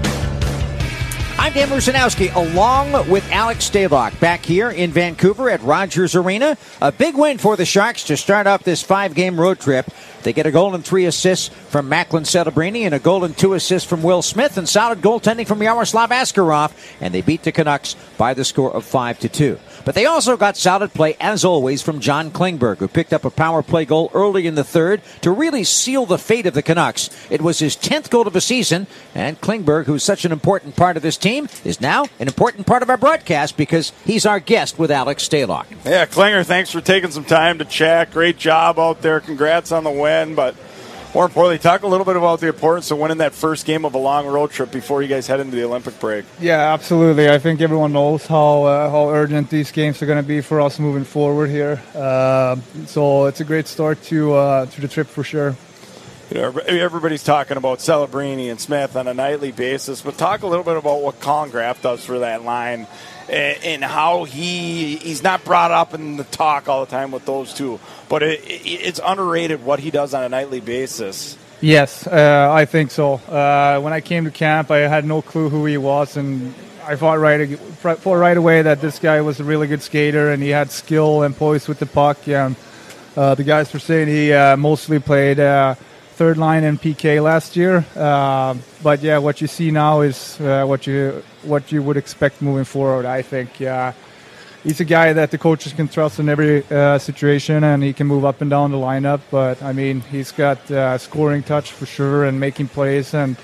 A: I'm Dan Rusanowski, along with Alex Stalock, back here in Vancouver at Rogers Arena. A big win for the Sharks to start off this five-game road trip. They get a goal and three assists from Macklin Celebrini and a goal and two assists from Will Smith and solid goaltending from Yaroslav Askarov, and they beat the Canucks by the score of five to two. But they also got solid play, as always, from John Klingberg, who picked up a power play goal early in the third to really seal the fate of the Canucks. It was his tenth goal of the season, and Klingberg, who's such an important part of this team, is now an important part of our broadcast because he's our guest with Alex Stalock.
B: Yeah, Klinger, thanks for taking some time to chat. Great job out there. Congrats on the win, but more importantly, talk a little bit about the importance of winning that first game of a long road trip before you guys head into the Olympic break.
G: Yeah, absolutely. I think everyone knows how uh, how urgent these games are going to be for us moving forward here. Uh, so it's a great start to uh, to the trip for sure.
B: You know, everybody's talking about Celebrini and Smith on a nightly basis, but talk a little bit about what Colin Graf does for that line and, and how he he's not brought up in the talk all the time with those two, but it, it, it's underrated what he does on a nightly basis.
G: Yes, uh, I think so. Uh, when I came to camp, I had no clue who he was, and I thought right, thought right away that this guy was a really good skater and he had skill and poise with the puck. And uh, the guys were saying he uh, mostly played Uh, third line in P K last year, uh, but yeah, what you see now is uh, what you what you would expect moving forward. I think uh, he's a guy that the coaches can trust in every uh, situation, and he can move up and down the lineup. But I mean, he's got uh, scoring touch for sure and making plays, and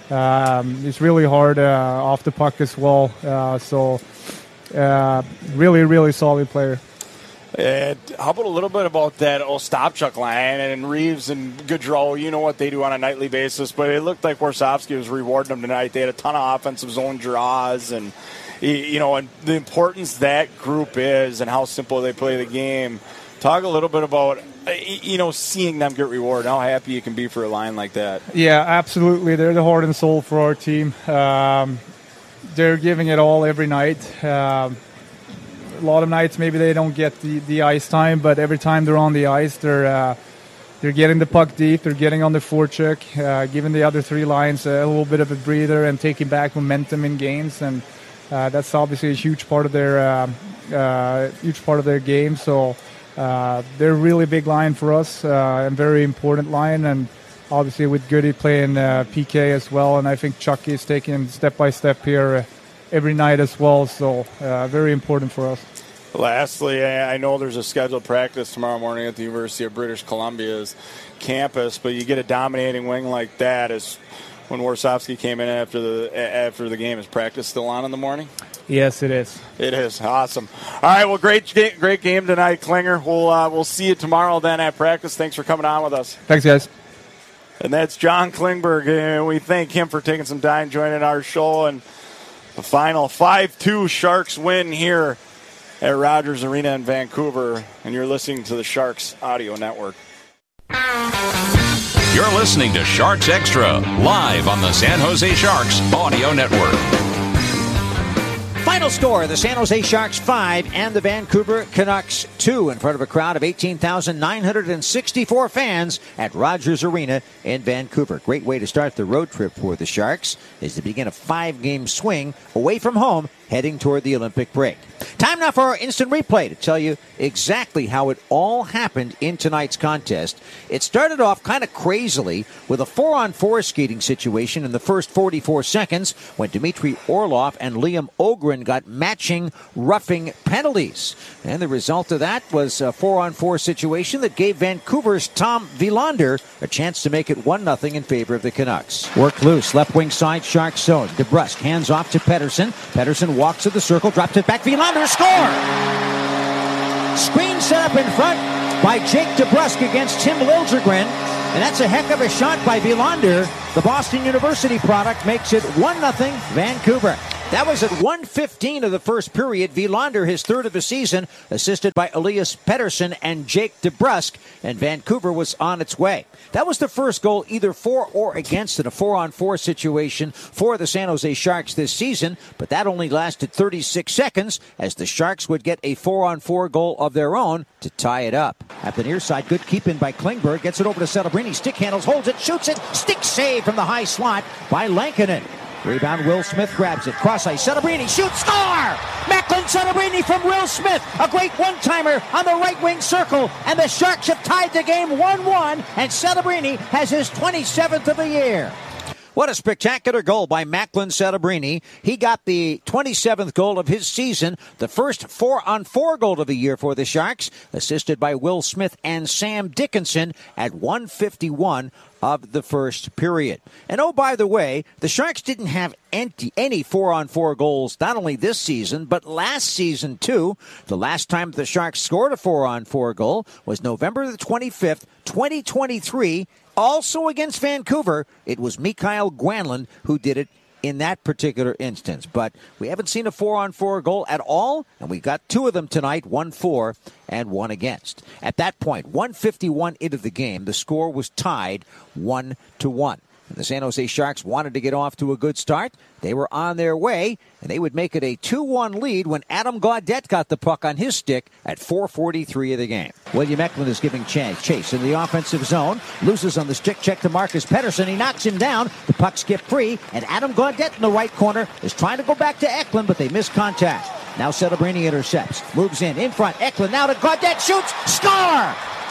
G: um, he's really hard uh, off the puck as well. Uh, so uh, really, really solid player.
B: And how about a little bit about that Ostapchuk line and Reeves and Gaudreau? You know what they do on a nightly basis, but it looked like Warsofsky was rewarding them tonight. They had a ton of offensive zone draws, and you know, and the importance that group is and how simple they play the game. Talk a little bit about you know seeing them get rewarded, how happy you can be for a line like that.
G: Yeah, absolutely. They're the heart and soul for our team. Um, they're giving it all every night. Um, A lot of nights maybe they don't get the, the ice time, but every time they're on the ice, they're uh, they're getting the puck deep, they're getting on the forecheck, uh, giving the other three lines a little bit of a breather and taking back momentum in games, and uh, that's obviously a huge part of their uh, uh, huge part of their game. So uh, they're a really big line for us, uh, and very important line, and obviously with Goody playing uh, P K as well, and I think Chucky is taking step by step here. Uh, every night as well, so uh, very important for us.
B: Lastly, I know there's a scheduled practice tomorrow morning at the University of British Columbia's campus, but you get a dominating wing like that. As when Warsofsky came in after the after the game, is practice still on in the morning?
G: Yes, it is.
B: It is awesome. All right, well, great great game tonight, Klinger. We'll uh, we'll see you tomorrow then at practice. Thanks for coming on with us.
G: Thanks, guys.
B: And that's John Klingberg, and we thank him for taking some time joining our show. And the final five two Sharks win here at Rogers Arena in Vancouver, and you're listening to the Sharks Audio Network.
D: You're listening to Sharks Extra, live on the San Jose Sharks Audio Network.
A: Final score, the San Jose Sharks five and the Vancouver Canucks two in front of a crowd of eighteen thousand nine hundred sixty-four fans at Rogers Arena in Vancouver. Great way to start the road trip for the Sharks as they begin a five-game swing away from home heading toward the Olympic break. Time now for our instant replay to tell you exactly how it all happened in tonight's contest. It started off kind of crazily with a four-on-four skating situation in the first forty-four seconds when Dmitry Orlov and Liam Ogren got matching roughing penalties. And the result of that was a four-on-four situation that gave Vancouver's Tom Wilander a chance to make it one nothing in favor of the Canucks. Worked loose, left wing side, Sharks zone. DeBrusk hands off to Pettersson. Pettersson walks to the circle, drops it back. Wilander score! Screen set up in front by Jake DeBrusk against Tim Liljegren. And that's a heck of a shot by Wilander. The Boston University product makes it one nothing Vancouver. That was at one fifteen of the first period. Wilander, his third of the season, assisted by Elias Pettersson and Jake DeBrusk, and Vancouver was on its way. That was the first goal either for or against in a four-on-four situation for the San Jose Sharks this season, but that only lasted thirty-six seconds as the Sharks would get a four-on-four goal of their own to tie it up. At the near side, good keep-in by Klingberg, gets it over to Celebrini, stick handles, holds it, shoots it, stick save from the high slot by Lankinen. Rebound, Will Smith grabs it. Cross ice, Celebrini shoots, score! Macklin Celebrini from Will Smith. A great one-timer on the right wing circle. And the Sharks have tied the game one one. And Celebrini has his twenty-seventh of the year. What a spectacular goal by Macklin Celebrini. He got the twenty-seventh goal of his season, the first four-on-four goal of the year for the Sharks, assisted by Will Smith and Sam Dickinson at one fifty-one of the first period. And oh, by the way, the Sharks didn't have any, any four-on-four goals, not only this season, but last season, too. The last time the Sharks scored a four-on-four goal was November the twenty-fifth, twenty twenty-three, also against Vancouver. It was Mikael Granlund who did it in that particular instance. But we haven't seen a four-on-four goal at all, and we got two of them tonight, one for and one against. At that point, one fifty-one into the game, the score was tied one to one. And the San Jose Sharks wanted to get off to a good start. They were on their way, and they would make it a two one lead when Adam Gaudette got the puck on his stick at four forty-three of the game. William Eklund is giving chase in the offensive zone. Loses on the stick check to Marcus Pettersson. He knocks him down. The puck skipped free, and Adam Gaudette in the right corner is trying to go back to Eklund, but they miss contact. Now Celebrini intercepts. Moves in, in front. Eklund now to Gaudette. Shoots. Score!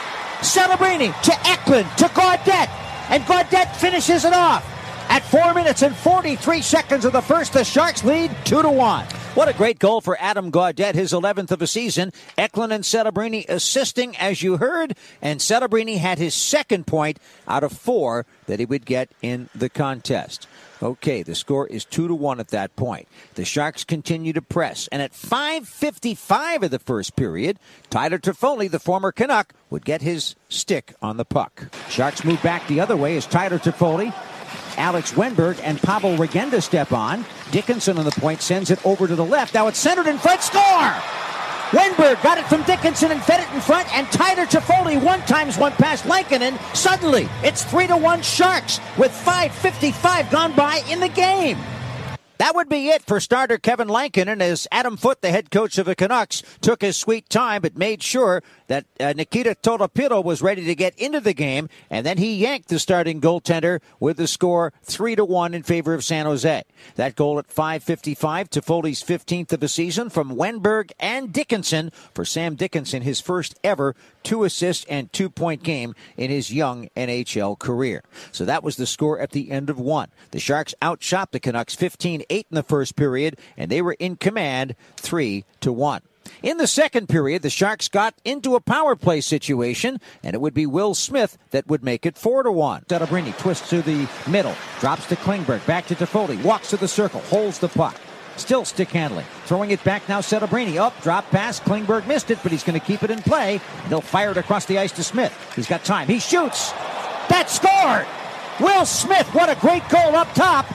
A: Celebrini to Eklund to Gaudette. And Gaudette finishes it off. At four minutes and forty-three seconds of the first, the Sharks lead two to one. What a great goal for Adam Gaudette, his eleventh of the season. Eklund and Celebrini assisting, as you heard, and Celebrini had his second point out of four that he would get in the contest. Okay, the score is two to one at that point. The Sharks continue to press, and at five fifty-five of the first period, Tyler Toffoli, the former Canuck, would get his stick on the puck. Sharks move back the other way as Tyler Toffoli, Alex Wenberg, and Pavel Regenda step on. Dickinson on the point sends it over to the left. Now it's centered in front. Score! Wenberg got it from Dickinson and fed it in front, and Tyler Toffoli one times one past Lankinen. Suddenly, it's three to one Sharks with five fifty-five gone by in the game. That would be it for starter Kevin Lankinen as Adam Foote, the head coach of the Canucks, took his sweet time but made sure that uh, Nikita Tolopilo was ready to get into the game, and then he yanked the starting goaltender with the score three to one in favor of San Jose. That goal at five fifty-five, Toffoli's fifteenth of the season from Wenberg and Dickinson. For Sam Dickinson, his first ever two assist and two point game in his young N H L career. So that was the score at the end of one. The Sharks outshot the Canucks fifteen eight in the first period, and they were in command three to one. In the second period, the Sharks got into a power play situation, and it would be Will Smith that would make it four to one. Celebrini twists to the middle, drops to Klingberg, back to Toffoli, walks to the circle, holds the puck. Still stick handling. Throwing it back now, Celebrini. Up, drop pass. Klingberg missed it, but he's going to keep it in play. And he'll fire it across the ice to Smith. He's got time. He shoots. That scored! Will Smith, what a great goal up top.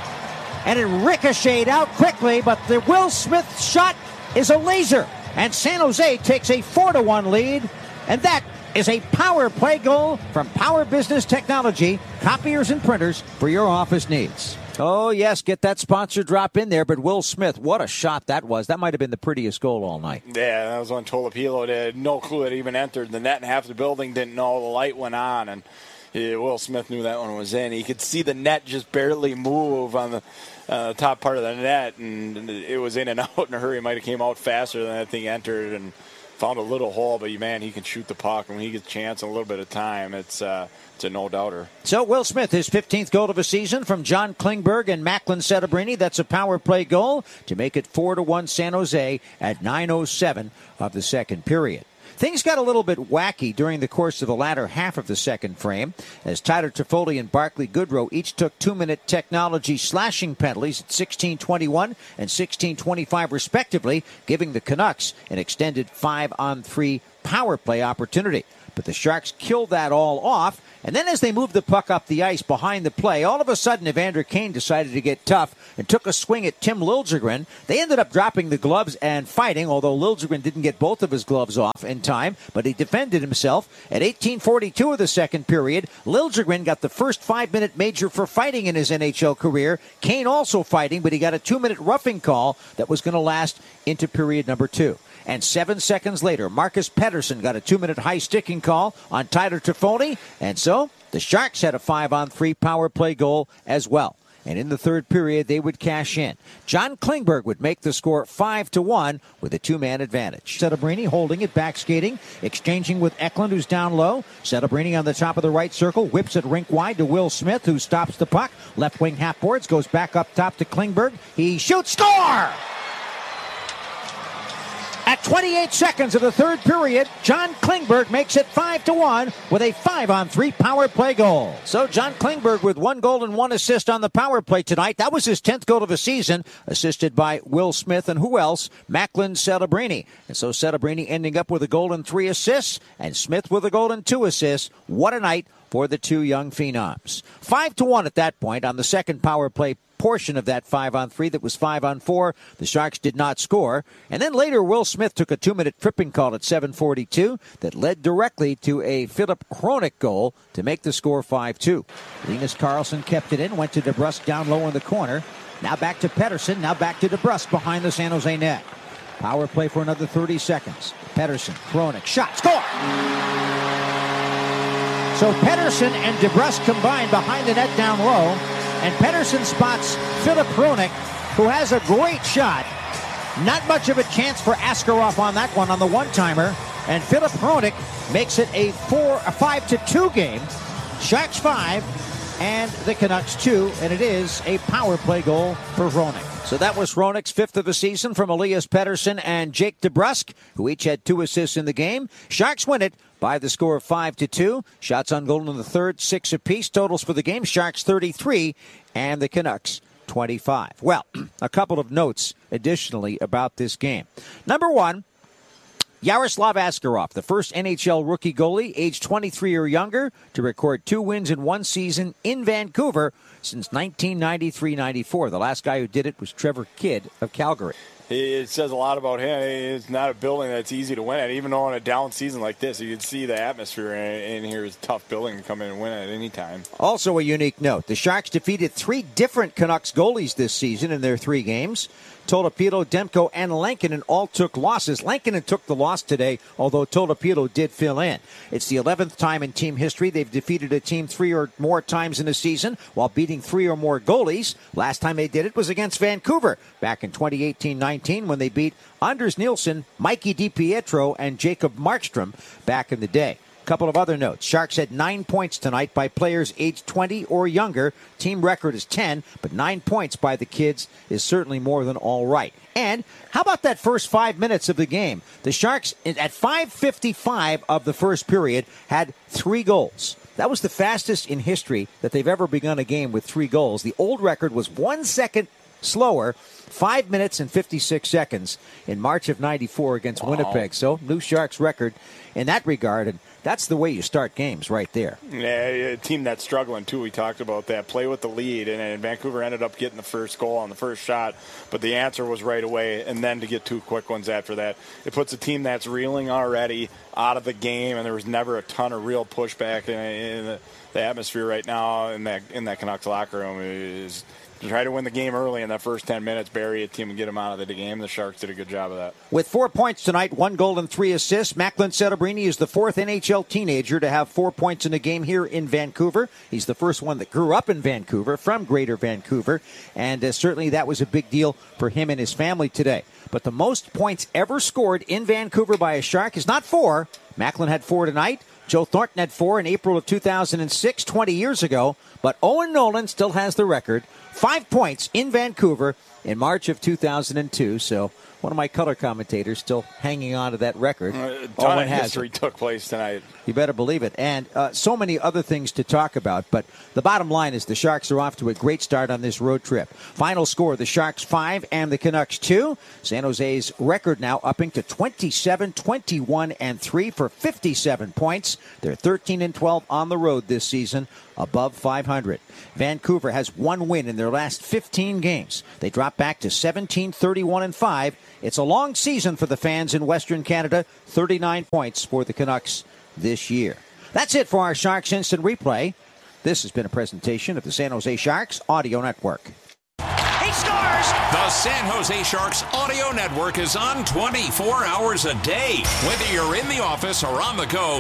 A: And it ricocheted out quickly, but the Will Smith shot is a laser. And San Jose takes a four to one lead. And that is a power play goal from Power Business Technology, copiers and printers for your office needs. Oh, yes, get that sponsor drop in there. But Will Smith, what a shot that was. That might have been the prettiest goal all night.
B: Yeah, that was when Tolopilo had no clue it even entered the net, and half the building didn't know the light went on. And Yeah, Will Smith knew that one was in. He could see the net just barely move on the uh, top part of the net, and it was in and out in a hurry. It might have came out faster than that thing entered and found a little hole, but man, he can shoot the puck. And when he gets a chance and a little bit of time, it's uh, it's a no-doubter.
A: So Will Smith, his fifteenth goal of the season from John Klingberg and Macklin Setebrini. That's a power play goal to make it four to one San Jose at nine oh seven of the second period. Things got a little bit wacky during the course of the latter half of the second frame, as Tyler Toffoli and Barclay Goodrow each took two-minute technology slashing penalties at sixteen twenty-one and sixteen twenty-five respectively, giving the Canucks an extended five-on-three power play opportunity. But the Sharks killed that all off, and then as they moved the puck up the ice behind the play, all of a sudden Evander Kane decided to get tough and took a swing at Tim Liljegren. They ended up dropping the gloves and fighting, although Liljegren didn't get both of his gloves off in time, but he defended himself. At eighteen forty-two of the second period, Liljegren got the first five-minute major for fighting in his N H L career. Kane also fighting, but he got a two-minute roughing call that was going to last into period number two. And seven seconds later, Marcus Pettersson got a two-minute high-sticking call on Tyler Toffoli. And so the Sharks had a five-on-three power play goal as well. And in the third period, they would cash in. John Klingberg would make the score five to one with a two-man advantage. Setebrini holding it, back skating, exchanging with Eklund, who's down low. Setebrini on the top of the right circle, whips it rink wide to Will Smith, who stops the puck. Left wing half boards, goes back up top to Klingberg. He shoots, score! At twenty-eight seconds of the third period, John Klingberg makes it five to one with a five-on-three power play goal. So John Klingberg with one goal and one assist on the power play tonight. That was his tenth goal of the season, assisted by Will Smith and who else? Macklin Setebrini. And so Setebrini ending up with a goal and three assists, and Smith with a goal and two assists. What a night for the two young phenoms. Five to one at that point on the second power play portion of that five-on-three that was five-on-four. The Sharks did not score. And then later, Will Smith took a two-minute tripping call at seven forty-two that led directly to a Philip Hronek goal to make the score five two. Linus Karlsson kept it in, went to DeBrusk down low in the corner. Now back to Pettersson, now back to DeBrusk behind the San Jose net. Power play for another thirty seconds. Pettersson, Hronek, shot, score! So Pettersson and DeBrusk combined behind the net down low. And Pettersson spots Philip Hronek, who has a great shot. Not much of a chance for Askarov on that one on the one-timer. And Philip Hronek makes it a four, a five to two game. Sharks five and the Canucks two, and it is a power play goal for Hronek. So that was Hronek's fifth of the season from Elias Pettersson and Jake DeBrusk, who each had two assists in the game. Sharks win it by the score of five to two. Shots on goal in the third, six apiece. Totals for the game, Sharks thirty-three and the Canucks twenty-five. Well, a couple of notes additionally about this game. Number one, Yaroslav Askarov, the first N H L rookie goalie, aged twenty-three or younger, to record two wins in one season in Vancouver since nineteen ninety-three ninety-four. The last guy who did it was Trevor Kidd of Calgary.
B: It says a lot about him. It's not a building that's easy to win at. Even though in a down season like this, you can see the atmosphere in here is a tough building to come in and win at any time.
A: Also a unique note, the Sharks defeated three different Canucks goalies this season in their three games. Tolopilo, Demko, and Lankinen all took losses. Lankinen took the loss today, although Tolopilo did fill in. It's the eleventh time in team history they've defeated a team three or more times in a season while beating three or more goalies. Last time they did it was against Vancouver back in twenty eighteen nineteen when they beat Anders Nilsson, Mikey DiPietro, and Jacob Markstrom back in the day. Couple of other notes. Sharks had nine points tonight by players aged twenty or younger. Team record is ten, but nine points by the kids is certainly more than all right. And how about that first five minutes of the game? The Sharks, at five fifty-five of the first period, had three goals. That was the fastest in history that they've ever begun a game with three goals. The old record was one second slower, five minutes and fifty-six seconds in March of ninety-four against wow. Winnipeg. So, new Sharks record in that regard, and that's the way you start games right there.
B: Yeah, a team that's struggling, too. We talked about that. Play with the lead, and, and Vancouver ended up getting the first goal on the first shot, but the answer was right away, and then to get two quick ones after that. It puts a team that's reeling already out of the game, and there was never a ton of real pushback in, in the, the atmosphere right now in that in that Canucks locker room is try to win the game early in that first ten minutes, bury a team and get them out of the game. The Sharks did a good job of that.
A: With four points tonight, one goal and three assists, Macklin Celebrini is the fourth N H L teenager to have four points in a game here in Vancouver. He's the first one that grew up in Vancouver, from Greater Vancouver, and uh, certainly that was a big deal for him and his family today. But the most points ever scored in Vancouver by a Shark is not four. Macklin had four tonight. Joe Thornton had four in April of two thousand six, twenty years ago. But Owen Nolan still has the record. Five points in Vancouver in March of two thousand two. So one of my color commentators still hanging on to that record.
B: Uh, ton of history took place tonight.
A: You better believe it. And uh, so many other things to talk about. But the bottom line is the Sharks are off to a great start on this road trip. Final score, the Sharks five and the Canucks two. San Jose's record now upping to twenty-seven, twenty-one, and three for fifty-seven points. They're thirteen and twelve on the road this season, above five hundred. Vancouver has one win in their last fifteen games. They drop back to seventeen, thirty-one, and five. It's a long season for the fans in Western Canada. thirty-nine points for the Canucks this year. That's it for our Sharks Instant Replay. This has been a presentation of the San Jose Sharks Audio Network.
D: He scores! The San Jose Sharks Audio Network is on twenty-four hours a day. Whether you're in the office or on the go,